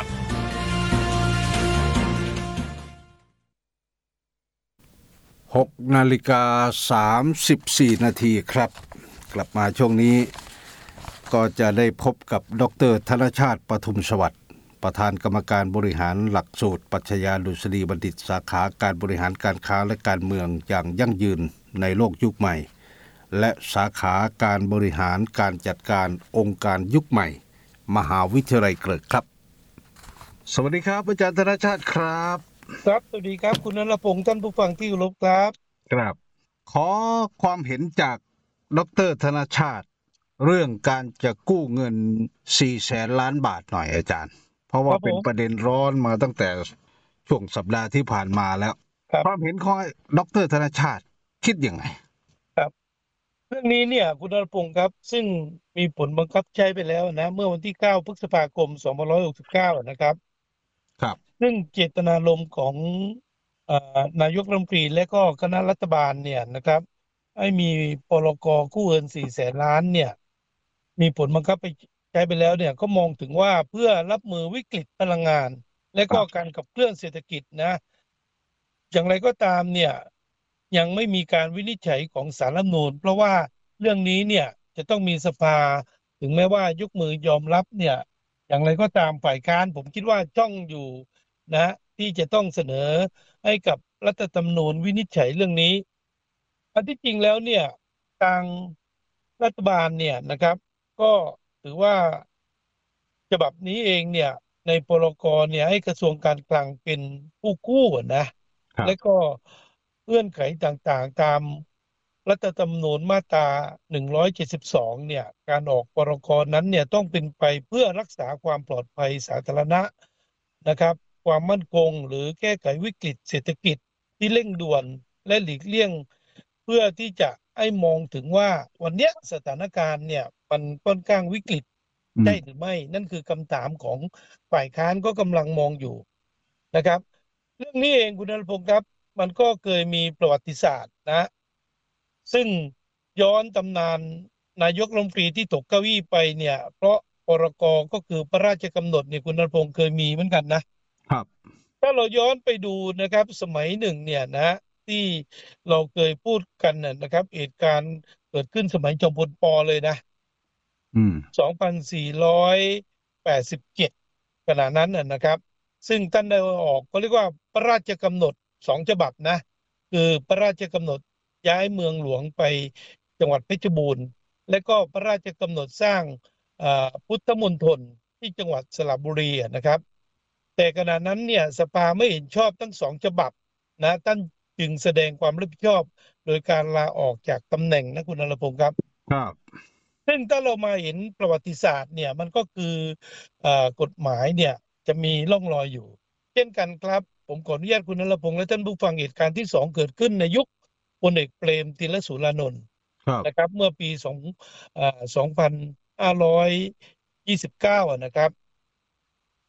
หกนาฬิกาสามสิบสี่นาทีครับกลับมาช่วงนี้ก็จะได้พบกับดร.ธนชาติปทุมสวัสดิ์ประธานกรรมการบริหารหลักสูตรปรัชญาดุษฎีบัณฑิตสาขาการบริหารการค้าและการเมืองอย่างยั่งยืนในโลกยุคใหม่และสาขาการบริหารการจัดการองค์การยุคใหม่มหาวิทยาลัยเกริกครับสวัสดีครับอาจารย์ธนชาติครับครับสวัสดีครับคุณณรพงษ์ท่านผู้ฟังที่เคารพครับครับขอความเห็นจากดร.ธนชาติเรื่องการจะกู้เงินสี่แสนล้านบาทหน่อยอาจารย์เพราะว่าเป็นประเด็นร้อนมาตั้งแต่ช่วงสัปดาห์ที่ผ่านมาแล้วความเห็นของดร.ธนชาติคิดยังไงครับเรื่องนี้เนี่ยคุณณรพงษ์ครับซึ่งมีผลบังคับใช้ไปแล้วนะเมื่อวันที่เก้าพฤษภาคมสองพันห้าร้อยหกสิบเก้านะครับครับซึ่งเจตนารมณ์ของเอ่อนายกรัฐมนตรีและก็คณะรัฐบาลเนี่ยนะครับให้มีพรก.กู้เงินสี่แสนล้านเนี่ยมีผลบังคับไปใช้ไปแล้วเนี่ยก็มองถึงว่าเพื่อรับมือวิกฤตพลังงานและก็การขับเคลื่อนเศรษฐกิจนะอย่างไรก็ตามเนี่ยยังไม่มีการวินิจฉัยของศาลรัฐธรรมนูญเพราะว่าเรื่องนี้เนี่ยจะต้องมีสภาถึงแม้ว่ายกมือยอมรับเนี่ยอย่างไรก็ตามฝ่ายค้านผมคิดว่าจ้องอยู่นะที่จะต้องเสนอให้กับรัฐธรรมนูญวินิจฉัยเรื่องนี้อันที่จริงแล้วเนี่ยทางรัฐบาลเนี่ยนะครับก็ถือว่าฉบับนี้เองเนี่ยในพรก.เนี่ยให้กระทรวงการคลังเป็นผู้กู้นะและก็เงื่อนไขต่างๆตามรัฐธรรมนูญมาตราหนึ่งร้อยเจ็ดสิบสองเนี่ยการออกพรก.นั้นเนี่ยต้องเป็นไปเพื่อรักษาความปลอดภัยสาธารณะนะครับความมั่นคงหรือแก้ไขวิกฤตเศรษฐกิจที่เร่งด่วนและหลีกเลี่ยงเพื่อที่จะให้มองถึงว่าวันนี้สถานการณ์เนี่ยมันค่อนข้างวิกฤตใช่หรือไม่นั่นคือคำถามของฝ่ายค้านก็กำลังมองอยู่นะครับเรื่องนี้เองคุณณรพงศ์ครับมันก็เคยมีประวัติศาสตร์นะซึ่งย้อนตำนานนายกรัฐมนตรีที่ตกเก้าอี้ไปเนี่ยเพราะพรก.ก็คือพระราชกำหนดเนี่ยคุณณรพงศ์เคยมีเหมือนกันนะครับถ้าเราย้อนไปดูนะครับสมัยหนึ่งเนี่ยนะที่เราเคยพูดกันนะครับเหตุการณ์เกิดขึ้นสมัยจอมพลป.เลยนะสองพันสี่ร้อยแปดสิบเจ็ดขณะนั้นนะครับซึ่งท่านได้ออกก็เรียกว่าพระราชกำหนดสองฉบับนะคือพระราชกำหนดย้ายเมืองหลวงไปจังหวัดเพชรบูรณ์และก็พระราชกำหนดสร้างพุทธมณฑลที่จังหวัดสระบุรีนะครับแต่ขณะนั้นเนี่ยสภาไม่เห็นชอบทั้งสองฉบับนะท่านจึงแสดงความรับผิดชอบโดยการลาออกจากตำแหน่งนะคุณณรพงศ์ครับครับซึ่งถ้าเรามาเห็นประวัติศาสตร์เนี่ยมันก็คือเอ่อกฎหมายเนี่ยจะมีร่องรอยอยู่เช่นกันครับผมขออนุญาตคุณณรพงศ์และท่านผู้ฟังเหตุการณ์ที่สองเกิดขึ้นในยุคพลเอกเปรมติลสุรานนท์นะครับเมื่อปีสองเอ่อสองพันห้าร้อยยี่สิบเก้านะครับ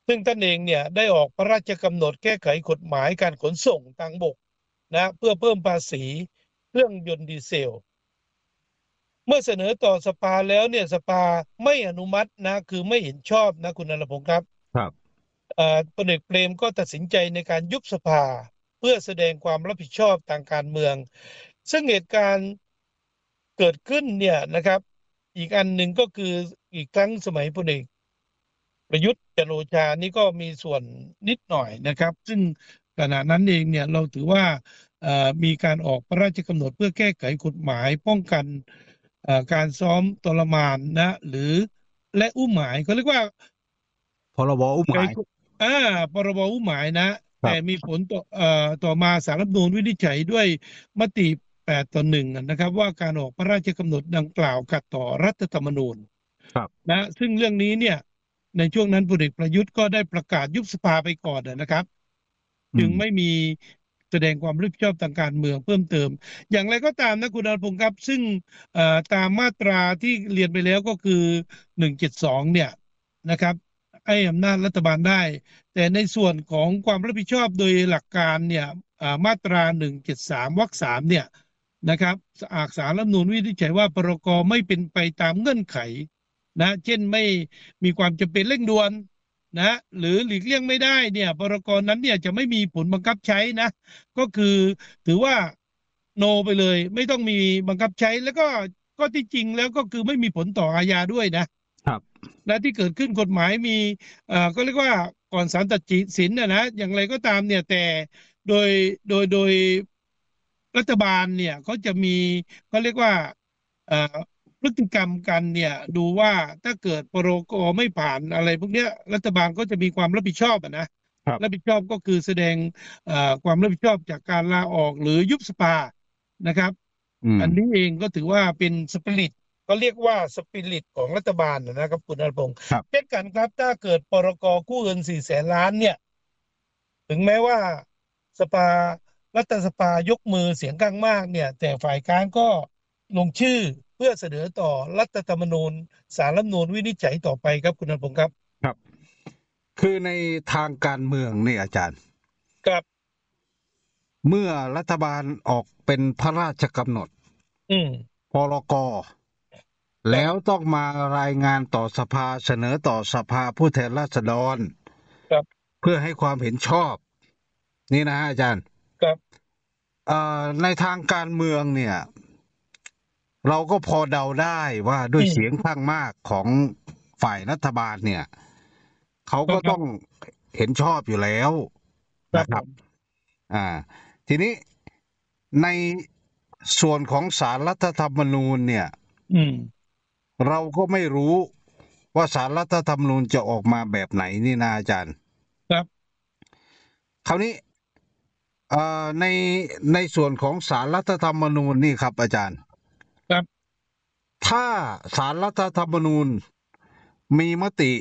ซึ่งท่านเองเนี่ยได้ออกพระราชกำหนดแก้ไขกฎหมายการขนส่งทางบกนะเพื่อเพิ่มภาษีเครื่องยนต์ดีเซลเมื่อเสนอต่อสภาแล้วเนี่ยสภาไม่อนุมัตินะคือไม่เห็นชอบนะคุณณรพงศ์ครับครับพลเอกเปรมก็ตัดสินใจในการยุบสภาเพื่อแสดงความรับผิดชอบทางการเมืองซึ่งเหตุการณ์เกิดขึ้นเนี่ยนะครับอีกอันหนึ่งก็คืออีกครั้งสมัยพลเอกประยุทธ์จันทร์โอชานี่ก็มีส่วนนิดหน่อยนะครับซึ่งขณะนั้นเองเนี่ยเราถือว่ามีการออกพระราชกำหนดเพื่อแก้ไขกฎหมายป้องกันการซ้อมทรมานนะหรือและอุ้มหมายเขาเรียกว่าพรบอุ้มหมายอ่าพรบอุ้มหมายนะแต่มีผลต่อเอ่อต่อมาศาลรัฐธรรมนูญวินิจฉัยด้วยมติแปดต่อหนึ่งนะครับว่าการออกพระราชกำหนดดังกล่าวขัดต่อรัฐธรรมนูญนะซึ่งเรื่องนี้เนี่ยในช่วงนั้นพลเอกประยุทธ์ก็ได้ประกาศยุบสภาไปก่อนนะครับจึงไม่มีแสดงความรับผิดชอบทางการเมืองเพิ่มเติมอย่างไรก็ตามนะคุณณรพงศ์ครับซึ่งตามมาตราที่เรียนไปแล้วก็คือหนึ่งเจ็ดสองเนี่ยนะครับให้อำนาจรัฐบาลได้แต่ในส่วนของความรับผิดชอบโดยหลักการเนี่ยมาตราหนึ่งเจ็ดสามวรรคสามเนี่ยนะครับอาจศาลรัฐธรรมนูญวินิจฉัยว่าพรกไม่เป็นไปตามเงื่อนไขนะเช่นไม่มีความจำเป็นเร่งด่วนนะหรือหลีกเลี่ยงไม่ได้เนี่ยพรกนั้นเนี่ยจะไม่มีผลบังคับใช้นะก็คือถือว่าโนไปเลยไม่ต้องมีบังคับใช้แล้วก็ก็ที่จริงแล้วก็คือไม่มีผลต่ออาญาด้วยนะครับและที่เกิดขึ้นกฎหมายมีเอ่อก็เรียกว่าก่อนศาลตัดสินนะนะอย่างไรก็ตามเนี่ยแต่โดยโดยโดยรัฐบาลเนี่ยเขาจะมีเขาเรียกว่าเอ่อพฤติกรรมกันเนี่ยดูว่าถ้าเกิดพรกไม่ผ่านอะไรพวกเนี้ยรัฐบาลก็จะมีความรับผิดชอบนะรับผิดชอบก็คือแสดงความรับผิดชอบจากการลาออกหรือยุบสภานะครับอันนี้เองก็ถือว่าเป็นสปิริตก็เรียกว่าสปิริตของรัฐบาลนะครับคุณณรพงศ์เช่นกันครับถ้าเกิดพรกกู้เงินสี่แสนล้านเนี่ยถึงแม้ว่าสภารัฐสภายกมือเสียงข้างมากเนี่ยแต่ฝ่ายค้านก็ลงชื่อเพื่อเสนอต่อรัฐธรรมนูญศาลรัฐธรรมนูญวินิจฉัยต่อไปครับคุณณรพงศ์ครับครับคือในทางการเมืองนี่อาจารย์ครับเมื่อรัฐบาลออกเป็นพระราชกำหนดพรกแล้วต้องมารายงานต่อสภาเสนอต่อสภาผู้แทนราษฎรเพื่อให้ความเห็นชอบนี่นะอาจารย์ครับในทางการเมืองเนี่ยเราก็พอเดาได้ว่าด้วยเสียงข้างมากของฝ่ายรัฐบาลเนี่ยเขาก็ต้องเห็นชอบอยู่แล้วนะครับอ่าทีนี้ในส่วนของศาลรัฐธรรมนูญเนี่ยเราก็ไม่รู้ว่าศาลรัฐธรรมนูญจะออกมาแบบไหนนี่นะอาจารย์ครับคราวนี้ในในส่วนของศาลรัฐธรรมนูญนี่ครับอาจารย์ครับถ้าศาลรัฐธรรมนูญมีมติ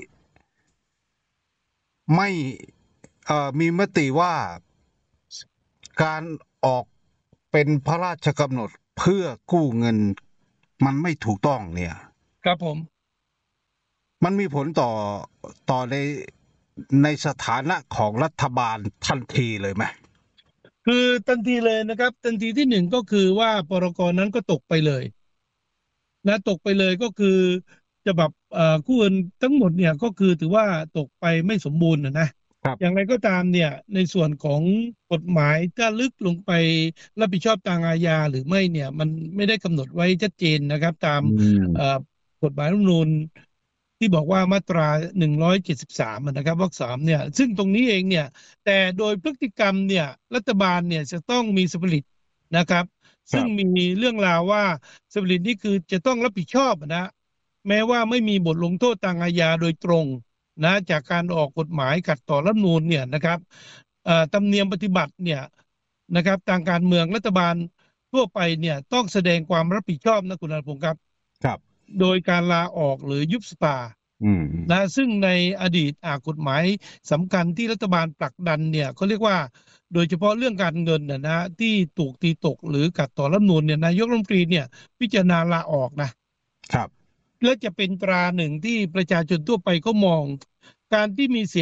ไม่เอ่อมีมติว่าการออกเป็นพระราชกำหนดเพื่อกู้เงินมันไม่ถูกต้องเนี่ยครับผมมันมีผลต่อต่อในในสถานะของรัฐบาลทันทีเลยไหมคือทันทีเลยนะครับทันทีที่หนึ่งก็คือว่าพรกนั้นก็ตกไปเลยนะตกไปเลยก็คือฉบับกู้เงินทั้งหมดเนี่ยก็คือถือว่าตกไปไม่สมบูรณ์นะอย่างไรก็ตามเนี่ยในส่วนของกฎหมายถ้าลึกลงไปรับผิดชอบทางอาญาหรือไม่เนี่ยมันไม่ได้กำหนดไว้ชัดเจนนะครับตามกฎหมายรัฐธรรมนูญที่บอกว่ามาตราหนึ่งร้อยเจ็ดสิบสามนะครับวรรคสามเนี่ยซึ่งตรงนี้เองเนี่ยแต่โดยพฤติกรรมเนี่ยรัฐบาลเนี่ยจะต้องมีสปิริตนะครับซึ่งมีเรื่องราวว่าสปิริตนี่คือจะต้องรับผิดชอบนะแม้ว่าไม่มีบทลงโทษทางอาญาโดยตรงนะจากการออกกฎหมายขัดต่อรัฐธรรมนูญเนี่ยนะครับธรรมเนียมปฏิบัติเนี่ยนะครับทางการเมืองรัฐบาลทั่วไปเนี่ยต้องแสดงความรับผิดชอบนะคุณณรพงศ์ครับครับโดยการลาออกหรือยุบสภานะซึ่งในอดีตกฎหมายสำคัญที่รัฐบาลผลักดันเนี่ยเขาเรียกว่าโดยเฉพาะเรื่องการเงินนะนะที่ถูกตีตกหรือขัดต่อรัฐธรรมนูญเนี่ยนายกรัฐมนตรีเนี่ยพิจารณาลาออกนะครับ และจะเป็นตราหนึ่งที่ประชาชนทั่วไปก็มองการที่มีเสียง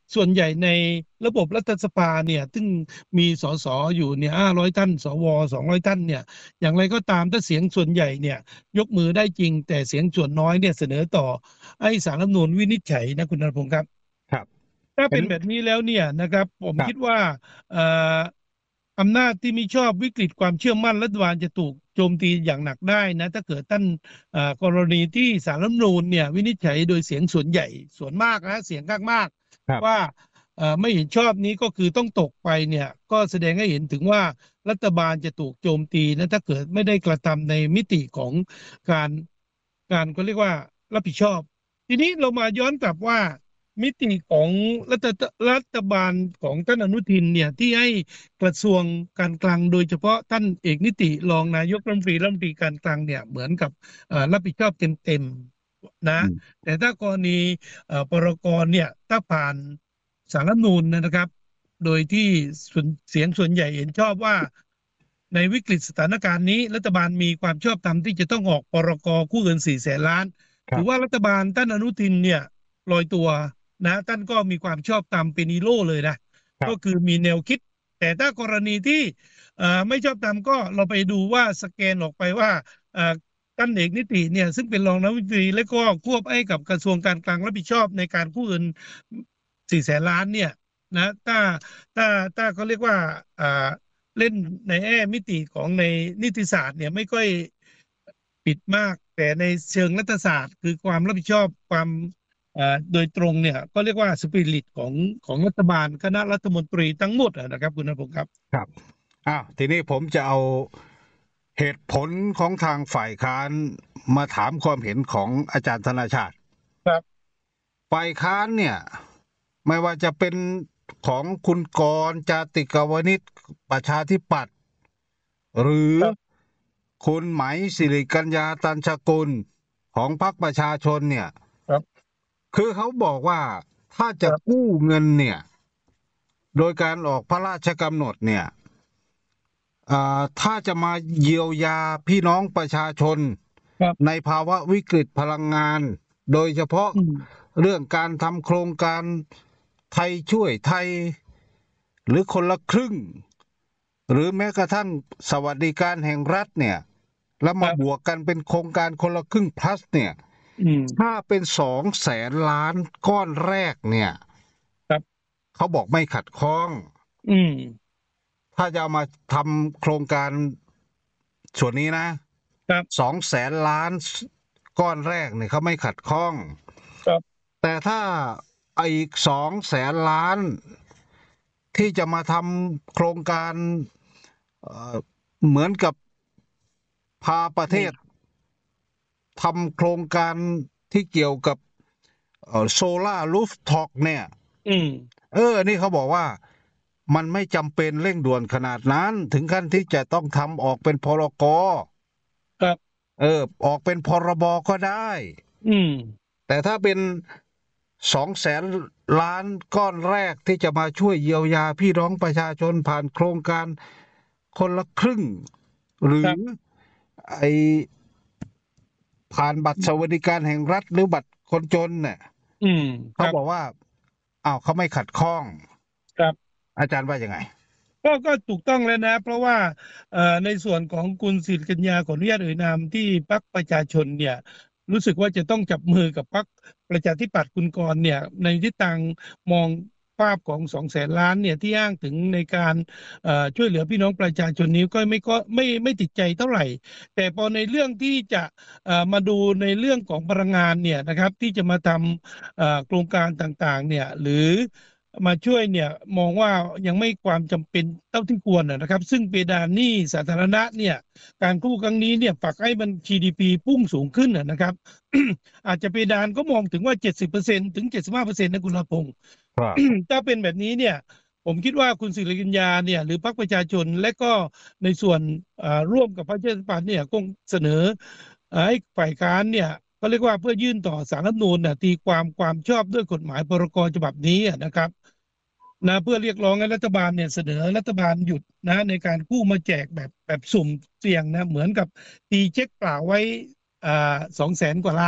ส่วนใหญ่ในระบบรัฐสภาเนี่ยซึ่งมีสสอยู่เนี่ยห้าร้อยท่านสวสองร้อยท่านเนี่ยอย่างไรก็ตามถ้าเสียงส่วนใหญ่เนี่ยยกมือได้จริงแต่เสียงส่วนน้อยเนี่ยเสนอต่อให้ศาลรัฐธรรมนูญวินิจฉัยนะคุณณพงศ์ครับครับถ้าเป็นแบบนี้แล้วเนี่ยนะครับผมคิดว่าเอ่ออำนาจที่มิชอบวิกฤตความเชื่อมั่นรัฐบาลจะถูกโจมตีอย่างหนักได้นะถ้าเกิดท่านกรณีที่ศาลรัฐธรรมนูญเนี่ยวินิจฉัยโดยเสียงส่วนใหญ่ส่วนมากนะเสียงข้างมากว่าไม่เห็นชอบนี้ก็คือต้องตกไปเนี่ยก็แสดงให้เห็นถึงว่ารัฐบาลจะถูกโจมตีนะถ้าเกิดไม่ได้กระทำในมิติของการการก็เรียกว่ารับผิดชอบทีนี้เรามาย้อนกลับว่ามิติของรัฐรัฐบาลของท่านอนุทินเนี่ยที่ให้กระทรวงการคลังโดยเฉพาะท่านเอกนิติรองนายกรัฐมนตรีรัฐมนตรีการคลังเนี่ยเหมือนกับรับผิดชอบเต็มๆนะแต่ถ้ากรณีปรกรเนี่ยถ้าผ่านศาลรัฐธรรมนูญนะครับ โดยที่เสียงส่วนใหญ่เห็นชอบว่าในวิกฤตสถานการณ์นี้รัฐบาลมีความชอบธรรมที่จะต้องออกปรกกู้เงินสี่แสนล้านถือว่ารัฐบาลท่านอนุทินเนี่ยลอยตัวนะท่านก็มีความชอบธรรมเป็นฮีโร่เลยนะก็คือมีแนวคิดแต่ถ้ากรณีที่ไม่ชอบธรรมก็เราไปดูว่าสแกนออกไปว่าท่านเอกนิติเนี่ยซึ่งเป็นรองนายกรัฐมนตรีและก็ควบให้กับกระทรวงการคลังรับผิดชอบในการกู้เงินสี่แสนล้านเนี่ยนะถ้าถ้าถ้าเขาเรียกว่าอ่าเล่นในแง่มิติของในนิติศาสตร์เนี่ยไม่ค่อยปิดมากแต่ในเชิงรัฐศาสตร์คือความรับผิดชอบความอ่าโดยตรงเนี่ยก็เรียกว่าสปิริตของของรัฐบาลคณะรัฐมนตรีทั้งหมดนะครับคุณณพงศ์ครับครับอ้าวทีนี้ผมจะเอาเหตุผลของทางฝ่ายค้านมาถามความเห็นของอาจารย์ธนาชาติครับฝ่ายค้านเนี่ยไม่ว่าจะเป็นของคุณกรณ์จาติกาวนิชประชาธิปัตย์หรือคุณไหมสิริกัญญาตันชกุลของพรรคประชาชนเนี่ยครับคือเขาบอกว่าถ้าจะกู้เงินเนี่ยโดยการออกพระราชกำหนดเนี่ยถ้าจะมาเยียวยาพี่น้องประชาชนในภาวะวิกฤตพลังงานโดยเฉพาะเรื่องการทำโครงการไทยช่วยไทยหรือคนละครึ่งหรือแม้กระทั่งสวัสดิการแห่งรัฐเนี่ยแล้วมาบวกกันเป็นโครงการคนละครึ่ง plus เนี่ยถ้าเป็นสองแสนล้านก้อนแรกเนี่ยเขาบอกไม่ขัดข้องถ้าจะเอามาทำโครงการส่วนนี้นะสองแสนล้านก้อนแรกเนี่ยเขาไม่ขัดข้องแต่ถ้าอีกสองแสนล้านที่จะมาทำโครงการเหมือนกับพาประเทศทำโครงการที่เกี่ยวกับโซล่ารูฟท็อกเนี่ยเออนี่เขาบอกว่ามันไม่จำเป็นเร่งด่วนขนาดนั้นถึงขั้นที่จะต้องทำออกเป็นพรกครับเออออกเป็นพรบก็ได้แต่ถ้าเป็นสองแสนล้านก้อนแรกที่จะมาช่วยเยียวยาพี่น้องประชาชนผ่านโครงการคนละครึ่งหรือไอผ่านบัตรสวัสดิการแห่งรัฐหรือบัตรคนจนเนี่ยเขาบอกว่าอ้าวเขาไม่ขัดข้องครับอาจารย์ว่ายังไงก็ก็ถูกต้องแล้วนะเพราะว่าในส่วนของคุณศิริกัญญาขออนุญาตเอ่ยนามที่พรรคประชาชนเนี่ยรู้สึกว่าจะต้องจับมือกับพรรคประชาธิปัตย์คุณกรณ์เนี่ยในทิศทางมองภาพของสองแสนล้านเนี่ยที่อ้างถึงในการช่วยเหลือพี่น้องประชาชนนี้ก็ไม่ก็ไม่ไม่ติดใจเท่าไหร่แต่พอในเรื่องที่จะมาดูในเรื่องของพลังงานเนี่ยนะครับที่จะมาทำโครงการต่างๆเนี่ยหรือมาช่วยเนี่ยมองว่ายังไม่ความจำเป็นเท่าที่ควรนะครับซึ่งเพดานหนี้สาธารณะเนี่ยการกู้ครั้งนี้เนี่ยฝากให้มัน จี ดี พี พุ่งสูงขึ้นนะครับ อาจจะเพดานก็มองถึงว่า เจ็ดสิบเปอร์เซ็นต์ ถึง เจ็ดสิบห้าเปอร์เซ็นต์ นะคุณละพงศ์ ถ้าเป็นแบบนี้เนี่ยผมคิดว่าคุณศิริกัญญาเนี่ยหรือพรรคประชาชนและก็ในส่วนร่วมกับพรรคประชาธิปัตย์เนี่ยคงเสนอให้ฝ่ายค้านเนี่ยก็เรียกว่าเพื่อยื่นต่อศาลรัฐธรรมนูญน่ะตีความความชอบด้วยกฎหมายพรกฉบับนี้นะครับนะเพื่อเรียกร้องให้รัฐบาลเนี่ยเสนอรัฐบาลหยุดนะในการกู้มาแจกแบบแบบสุ่มเสี่ยงนะเหมือนกับตีเช็คเปล่าไว้อ่าสองแสนกว่าล้าน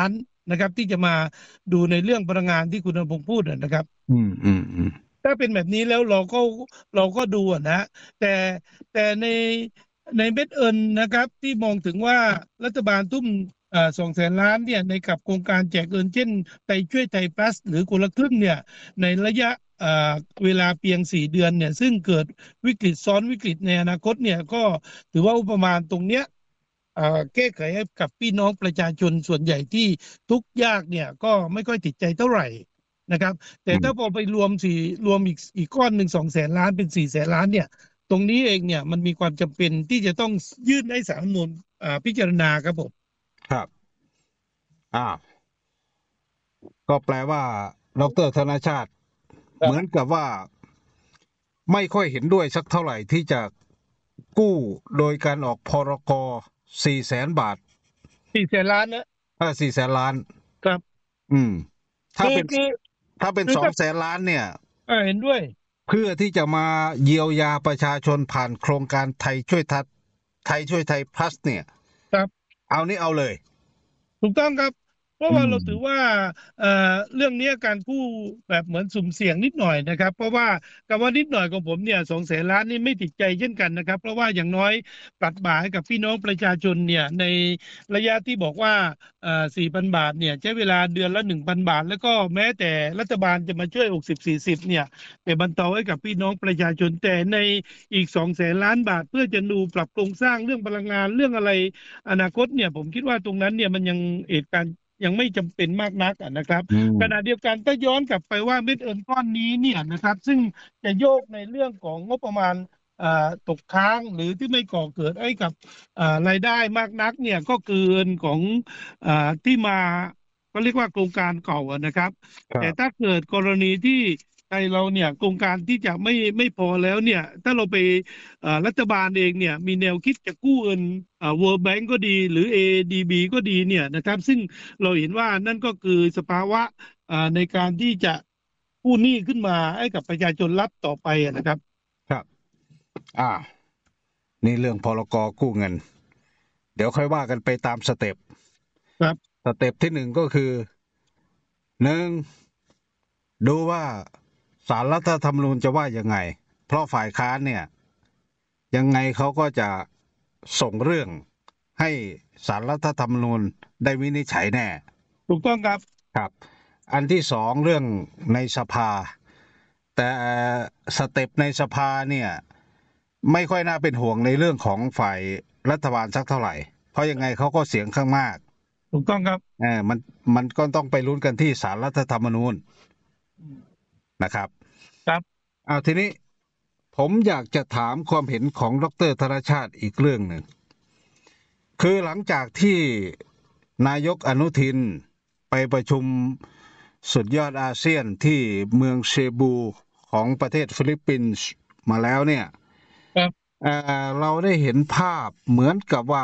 นะครับ ที่จะมาดูในเรื่องพลังงานที่คุณอภพงศ์พูดนะครับอืมอืมอืมถ้าเป็นแบบนี้แล้วเราก็เราก็ดูนะแต่แต่ในในเม็ดเอิญนะครับที่มองถึงว่ารัฐบาลทุ่มสองแสนล้านเนี่ยในกับโครงการแจกเงินเช่นไทยช่วยไทยพลัสหรือคนละครึ่งเนี่ยในระยะเวลาเพียงสี่เดือนเนี่ยซึ่งเกิดวิกฤตซ้อนวิกฤตในอนาคตเนี่ยก็ถือว่าอุปมาตรงเนี้ยแก้ไขให้กับพี่น้องประชาชนส่วนใหญ่ที่ทุกข์ยากเนี่ยก็ไม่ค่อยติดใจเท่าไหร่นะครับแต่ถ้าพอไปรวมสี่รวมอีกอีกก้อนหนึ่งสองแสนล้านเป็นสี่แสนล้านเนี่ยตรงนี้เองเนี่ยมันมีความจำเป็นที่จะต้องยื่นให้ศาลรัฐธรรมนูญพิจารณาครับผมครับอ้าวก็แปลว่าดร.ธนชาติเหมือนกับว่าไม่ค่อยเห็นด้วยสักเท่าไหร่ที่จะกู้โดยการออกพรกสี่แสนบาทสี่แสนล้านนะอ่าสี่แสนล้านครับอืมถ้าเป็นถ้าเป็นสองแสนล้านเนี่ยเห็นด้วยเพื่อที่จะมาเยียวยาประชาชนผ่านโครงการไทยช่วยทัดไทยช่วยไทยพลัสเนี่ยครับเอานี่เอาเลยถูกต้องครับเพราะว่าเราถือว่าเอ่อเรื่องนี้การกู้แบบเหมือนสุ่มเสี่ยงนิดหน่อยนะครับเพราะว่าคำว่านิดหน่อยของผมเนี่ยสองแสนล้านนี่ไม่ติดใจเช่นกันนะครับเพราะว่าอย่างน้อยปัดบ่าให้กับพี่น้องประชาชนเนี่ยในระยะที่บอกว่าเอ่อสี่พันบาทเนี่ยใช้เวลาเดือนละหนึ่งพันบาทแล้วก็แม้แต่รัฐบาลจะมาช่วยหกสิบสี่สิบเนี่ยแต่บรรเทาให้กับพี่น้องประชาชนแต่ในอีกสองแสนล้านบาทเพื่อจะดูปรับโครงสร้างเรื่องพลังงานเรื่องอะไรอนาคตเนี่ยผมคิดว่าตรงนั้นเนี่ยมันยังเหตุการณ์ยังไม่จำเป็นมากนักนะครับขณะเดียวกันถ้าย้อนกลับไปว่าเม็ดเงินก้อนนี้เนี่ยนะครับซึ่งจะโยกในเรื่องของงบประมาณตกค้างหรือที่ไม่ก่อเกิดให้กับรายได้มากนักเนี่ยก็เกินของที่มาก็เรียกว่าโครงการเก่านะครับแต่ถ้าเกิดกรณีที่ไทยเราเนี่ยโครงการที่จะไม่ไม่พอแล้วเนี่ยถ้าเราไปรัฐบาลเองเนี่ยมีแนวคิดจะกู้เงิน World Bank ก็ดีหรือ เอ ดี บี ก็ดีเนี่ยนะครับซึ่งเราเห็นว่านั่นก็คือสภาวะในการที่จะกู้หนี้ขึ้นมาให้กับประชาชนรับต่อไปนะครับครับอ่านี่เรื่องพรกกู้เงินเดี๋ยวค่อยว่ากันไปตามสเต็ปครับสเต็ปที่หนึ่งก็คือหนึ่งดูว่าศาลรัฐธรรมนูญจะว่ายังไงเพราะฝ่ายค้านเนี่ยยังไงเขาก็จะส่งเรื่องให้ศาลรัฐธรรมนูญได้วินิจฉัยแน่ถูกต้องครับครับอันที่สองเรื่องในสภาแต่สเต็ปในสภาเนี่ยไม่ค่อยน่าเป็นห่วงในเรื่องของฝ่ายรัฐบาลสักเท่าไหร่เพราะยังไงเขาก็เสียงข้างมากถูกต้องครับเออมันมันก็ต้องไปลุ้นกันที่ศาลรัฐธรรมนูญนะครับครับเอาทีนี้ผมอยากจะถามความเห็นของดร.ธนชาติอีกเรื่องหนึ่งคือหลังจากที่นายกอนุทินไปประชุมสุดยอดอาเซียนที่เมืองเซบูของประเทศฟิลิปปินส์มาแล้วเนี่ยครับเอ่อเราได้เห็นภาพเหมือนกับว่า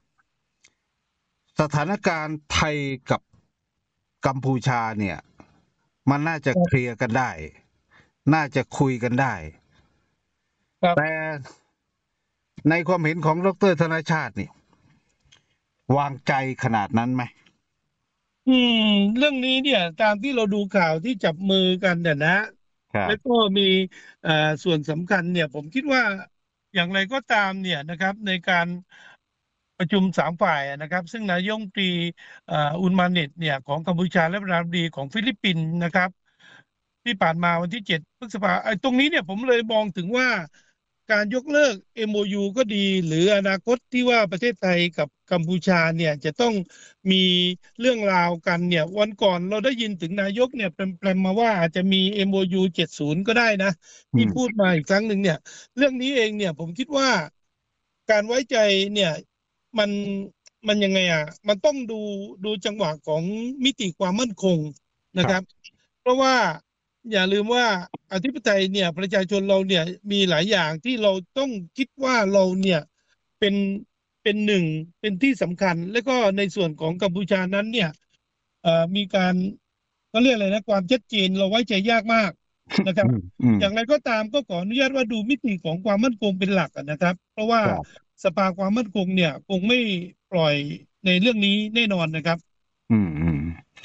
สถานการณ์ไทยกับกัมพูชาเนี่ยมันน่าจะเคลียร์กันได้น่าจะคุยกันได้แต่ในความเห็นของดร.ธนชาตินี่วางใจขนาดนั้นไหมอืมเรื่องนี้เนี่ยตามที่เราดูข่าวที่จับมือกันเนี่ยนะแล้วก็มีอ่าส่วนสำคัญเนี่ยผมคิดว่าอย่างไรก็ตามเนี่ยนะครับในการประชุมสามฝ่ายนะครับซึ่งนายกรัฐมนตรีอุนมาเน็ตเนี่ยของกัมพูชาและประธานาธิบดีของฟิลิปปินส์นะครับที่ผ่านมาวันที่เจ็ดพฤษภาคมไอ้ตรงนี้เนี่ยผมเลยมองถึงว่าการยกเลิก เอ็ม โอ ยู ก็ดีหรืออนาคตที่ว่าประเทศไทยกับกัมพูชาเนี่ยจะต้องมีเรื่องราวกันเนี่ยวันก่อนเราได้ยินถึงนายกเนี่ยแปลมมาว่าอาจจะมี เอ็ม โอ ยู เจ็ดสิบก็ได้นะที่พูดมาอีกครั้งหนึ่งเนี่ยเรื่องนี้เองเนี่ยผมคิดว่าการไว้ใจเนี่ยมันมันยังไงอ่ะมันต้องดูดูจังหวะของมิติความมั่นคงนะครับเพราะว่าอย่าลืมว่าอธิปไตยเนี่ยประชาชนเราเนี่ยมีหลายอย่างที่เราต้องคิดว่าเราเนี่ยเป็นเป็นหนึ่งเป็นที่สำคัญแล้วก็ในส่วนของกัมพูชานั้นเนี่ยมีการเขาเรียกอะไรนะความชัดเจนเราไว้ใจยากมากนะครับอย่างไรก็ตามก็ขออนุญาตว่าดูมิติของความมั่นคงเป็นหลักนะครับเพราะว่าสภาความมั่นคงเนี่ยคงไม่ปล่อยในเรื่องนี้แน่นอนนะครับอืมอืม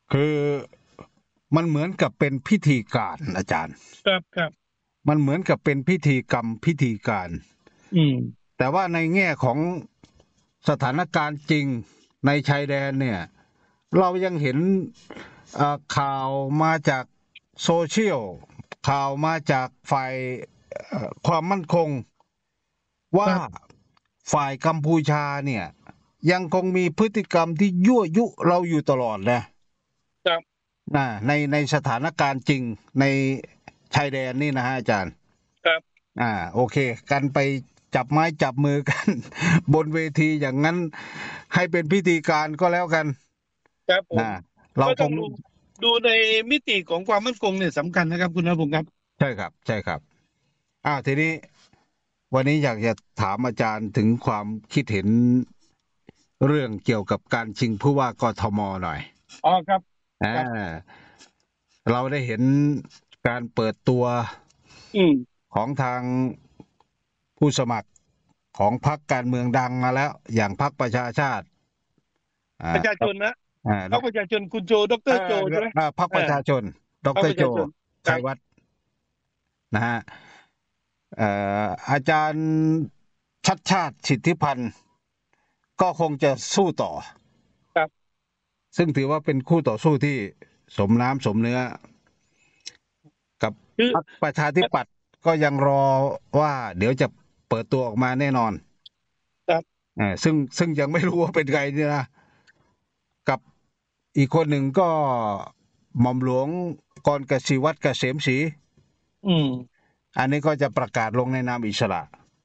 คือมันเหมือนกับเป็นพิธีการอาจารย์ครับครับมันเหมือนกับเป็นพิธีกรรมพิธีการอืมแต่ว่าในแง่ของสถานการณ์จริงในชายแดนเนี่ยเรายังเห็นข่าวมาจากโซเชียลข่าวมาจากฝ่ายความมั่นคงว่าฝ่ายกัมพูชาเนี่ยยังคงมีพฤติกรรมที่ยั่วยุเราอยู่ตลอดนะครับนะในในสถานการณ์จริงในชายแดนนี่นะฮะอาจารย์ครับอ่าโอเคกันไปจับไม้จับมือกันบนเวทีอย่างนั้นให้เป็นพิธีการก็แล้วกันครับผมเราคงดูในมิติของความมั่นคงเนี่ยสำคัญนะครับคุณณพงศ์ครับใช่ครับใช่ครับอ้าวทีนี้วันนี้อยากจะถามอาจารย์ถึงความคิดเห็นเรื่องเกี่ยวกับการชิงผู้ว่ากทมหน่อยอ๋อครับอ่าเราได้เห็นการเปิดตัวของทางผู้สมัครของพรรคการเมืองดังมาแล้วอย่างพรรคประชาชาติประชาชนนะพรรคประชาชนคุณโจดรโจใช่ไหมพรรคประชาชนดรโจชัยวัฒน์นะฮะอาจารย์ชัดชาติสิทธิพันธ์ก็คงจะสู้ต่อครับซึ่งถือว่าเป็นคู่ต่อสู้ที่สมน้ำสมเนื้อกับพรรคประชาธิปัตย์ก็ยังรอว่าเดี๋ยวจะเปิดตัวออกมาแน่นอนครับอ่าซึ่งซึ่งยังไม่รู้ว่าเป็นใครเนี่ยนะกับอีกคนหนึ่งก็หม่อมหลวงกรกสิวัตรเกษมศรีอืมอันนี้ก็จะประกาศลงในนามอิสระ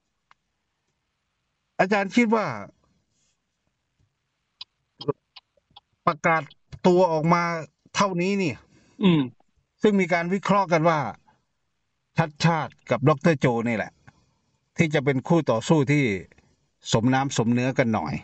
อาจารย์คิดว่าประกาศตัวออกมาเท่านี้นี่อืมซึ่งมีการวิเคราะห์กันว่าชัดชาติกับดร.โจนี่แหละที่จะเป็นคู่ต่อสู้ที่สมน้ำสมเนื้อกันหน่อย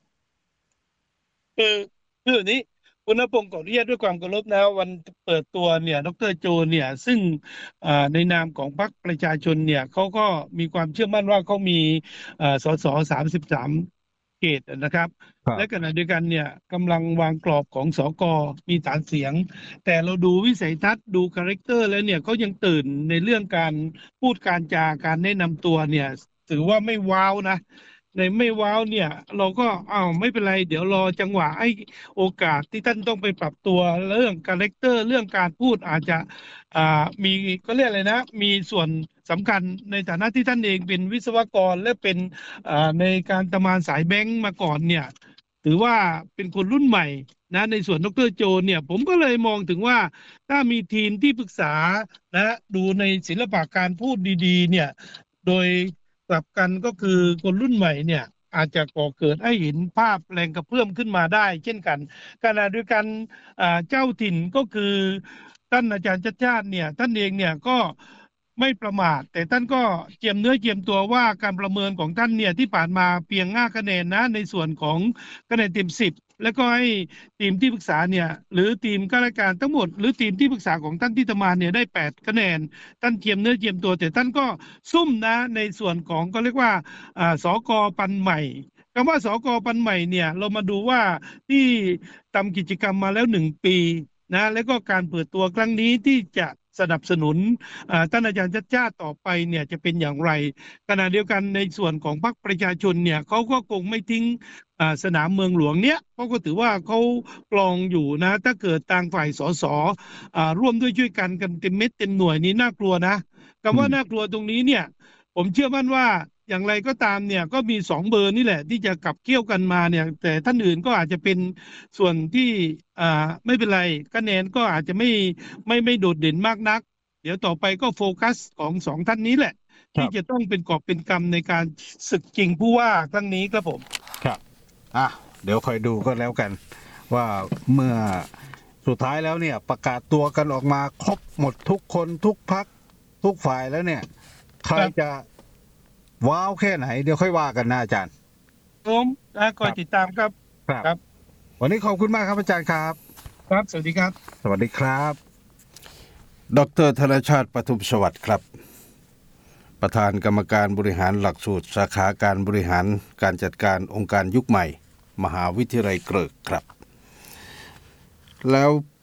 คือคือนี้คุณณพงศ์ขออนุญาตด้วยความเคารพนะวันเปิดตัวเนี่ยดร.โจเนี่ยซึ่งในนามของพรรคประชาชนเนี่ยเขาก็มีความเชื่อมั่นว่าเขามีสสสามสิบสามเขตนะครับและขณะเดียวกันเนี่ยกำลังวางกรอบของสกมีฐานเสียงแต่เราดูวิสัยทัศน์ดูคาแรคเตอร์แล้วเนี่ยเขายังตื่นในเรื่องการพูดการจาการแนะนำตัวเนี่ยถือว่าไม่ว้าวนะในไม่ว้าวเนี่ยเราก็อ้าวไม่เป็นไรเดี๋ยวรอจังหวะให้โอกาสที่ท่านต้องไปปรับตัวเรื่องคาแรคเตอร์เรื่องการพูดอาจจะอ่ามีก็เรียกอะไรนะมีส่วนสำคัญในฐานะที่ท่านเองเป็นวิศวกรและเป็นอ่าในการทำงานสายแบงค์มาก่อนเนี่ยถือว่าเป็นคนรุ่นใหม่นะในส่วนดร.โจเนี่ยผมก็เลยมองถึงว่าถ้ามีทีมที่ปรึกษานะดูในศิลปะการพูดดีๆเนี่ยโดยกลับกันก็คือคนรุ่นใหม่เนี่ยอาจจะก่อเกิดให้เห็นภาพแรงกระเพื่อมขึ้นมาได้เช่นกันขณะด้วยกันเจ้าถิ่นก็คือท่านอาจารย์ชัดชาติเนี่ยท่านเองเนี่ยก็ไม่ประมาทแต่ท่านก็เจียมเนื้อเจียมตัวว่าการประเมินของท่านเนี่ยที่ผ่านมาเพียงห้าคะแนนนะในส่วนของคะแนนเต็มสิบแล้วก็ให้ทีมที่ปรึกษาเนี่ยหรือทีมข้าราชการทั้งหมดหรือทีมที่ปรึกษาของท่านที่ทำงานเนี่ยได้แปดคะแนนท่านเจียมเนื้อเจียมตัวแต่ท่านก็ซุ่มนะในส่วนของก็เรียกว่าอ่าสกปันใหม่คำว่าสกปันใหม่เนี่ยเรามาดูว่าที่ทำกิจกรรมมาแล้วหนึ่งปีนะแล้วก็การเปิดตัวครั้งนี้ที่จะสนับสนุนท่านอาจารย์ชัดชาติต่อไปเนี่ยจะเป็นอย่างไรขณะเดียวกันในส่วนของพรรคประชาชนเนี่ยเขาก็คงไม่ทิ้งสนามเมืองหลวงเนี้ยเพราะก็ถือว่าเขากลองอยู่นะถ้าเกิดทางฝ่ายสสร่วมด้วยช่วยกันกันเต็มเม็ดเต็มหน่วยนี้น่ากลัวนะคำว่าน่ากลัวตรงนี้เนี่ยผมเชื่อมั่นว่าอย่างไรก็ตามเนี่ยก็มีสองเบอร์นี่แหละที่จะขับเคี่ยวกันมาเนี่ยแต่ท่านอื่นก็อาจจะเป็นส่วนที่อ่าไม่เป็นไรคะแนนก็อาจจะไม่ไม่ไม่โดดเด่นมากนักเดี๋ยวต่อไปก็โฟกัสของสองท่านนี้แหละที่จะต้องเป็นกอบเป็นกำในการศึกจริงผู้ว่าครั้งนี้ครับผมครับอ่ะเดี๋ยวคอยดูก็แล้วกันว่าเมื่อสุดท้ายแล้วเนี่ยประกาศตัวกันออกมาครบหมดทุกคนทุกพรรคทุกฝ่ายแล้วเนี่ยใครจะว้าวแค่ไหนเดี๋ยวค่อยว่ากันนะอาจารย์ผมนะคอยติดตามครับครับวันนี้ขอบคุณมากครับอาจารย์ครับครับสวัสดีครับสวัสดีครับดร.ธนชาติปทุมสวัสดิ์ครับประธานกรรมการบริหารหลักสูตรสาขาการบริหารการจัดการองค์การยุคใหม่มหาวิทยาลัยเกริกครับแล้ว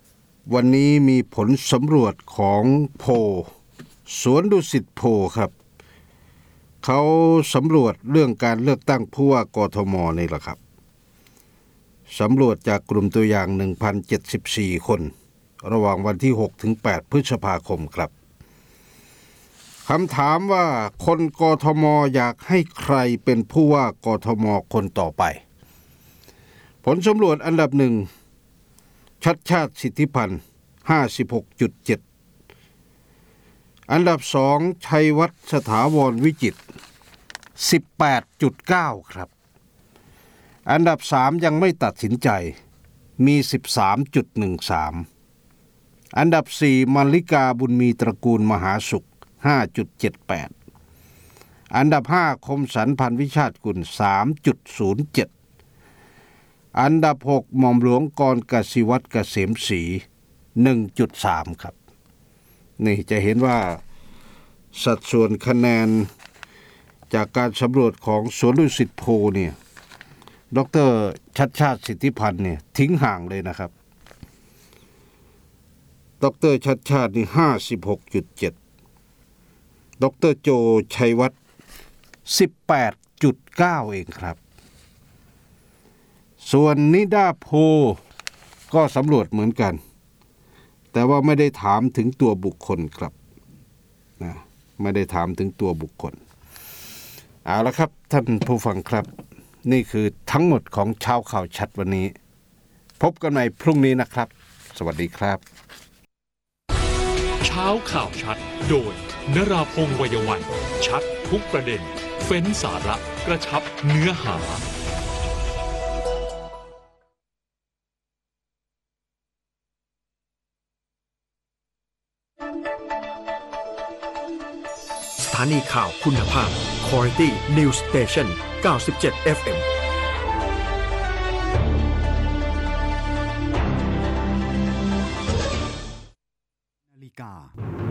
วันนี้มีผลสำรวจของโพลสวนดุสิตโพลครับเขาสำรวจเรื่องการเลือกตั้งผู้ว่ากทมนี่แหละครับสำรวจจากกลุ่มตัวอย่าง หนึ่งพันเจ็ดสิบสี่ คนระหว่างวันที่ หกถึงแปด พฤษภาคมครับคำถามว่าคนกทมอยากให้ใครเป็นผู้ว่ากทมคนต่อไปผลสำรวจอันดับหนึ่งชัดชาติสิทธิพันธ์ ห้าสิบหกจุดเจ็ด อันดับสองชัยวัฒน์สถาวรวิจิตร สิบแปดจุดเก้า ครับอันดับสามยังไม่ตัดสินใจมี สิบสามจุดหนึ่งสาม อันดับสี่มลลิกาบุญมีตระกูลมหาสุข ห้าจุดเจ็ดแปด อันดับห้าคมสันพันธ์วิชาติกุล สามจุดศูนย์เจ็ด อันดับหกหม่อมหลวงกรกสิวัตรเกษมศรี หนึ่งจุดสาม ครับนี่จะเห็นว่าสัดส่วนคะแนนจากการสำรวจของสวนดุสิตโพลเนี่ยดร.ชัดชาติสิทธิพันธ์เนี่ยทิ้งห่างเลยนะครับดร.ชัดชาตินี่ ห้าสิบหกจุดเจ็ด ดร.โจชัยวัฒน์ สิบแปดจุดเก้า เองครับส่วนนิดาโพลก็สำรวจเหมือนกันแต่ว่าไม่ได้ถามถึงตัวบุคคลครับนะไม่ได้ถามถึงตัวบุคคลเอาละครับท่านผู้ฟังครับนี่คือทั้งหมดของเช้าข่าวชัดวันนี้พบกันใหม่พรุ่งนี้นะครับสวัสดีครับเช้าข่าวชัดโดยนราพงษ์วัยวันชัดทุกประเด็นเฟ้นสาระกระชับเนื้อหาสถานีข่าวคุณภาพ Quality News Station เก้าสิบเจ็ด เอฟ เอ็ม นาฬิกา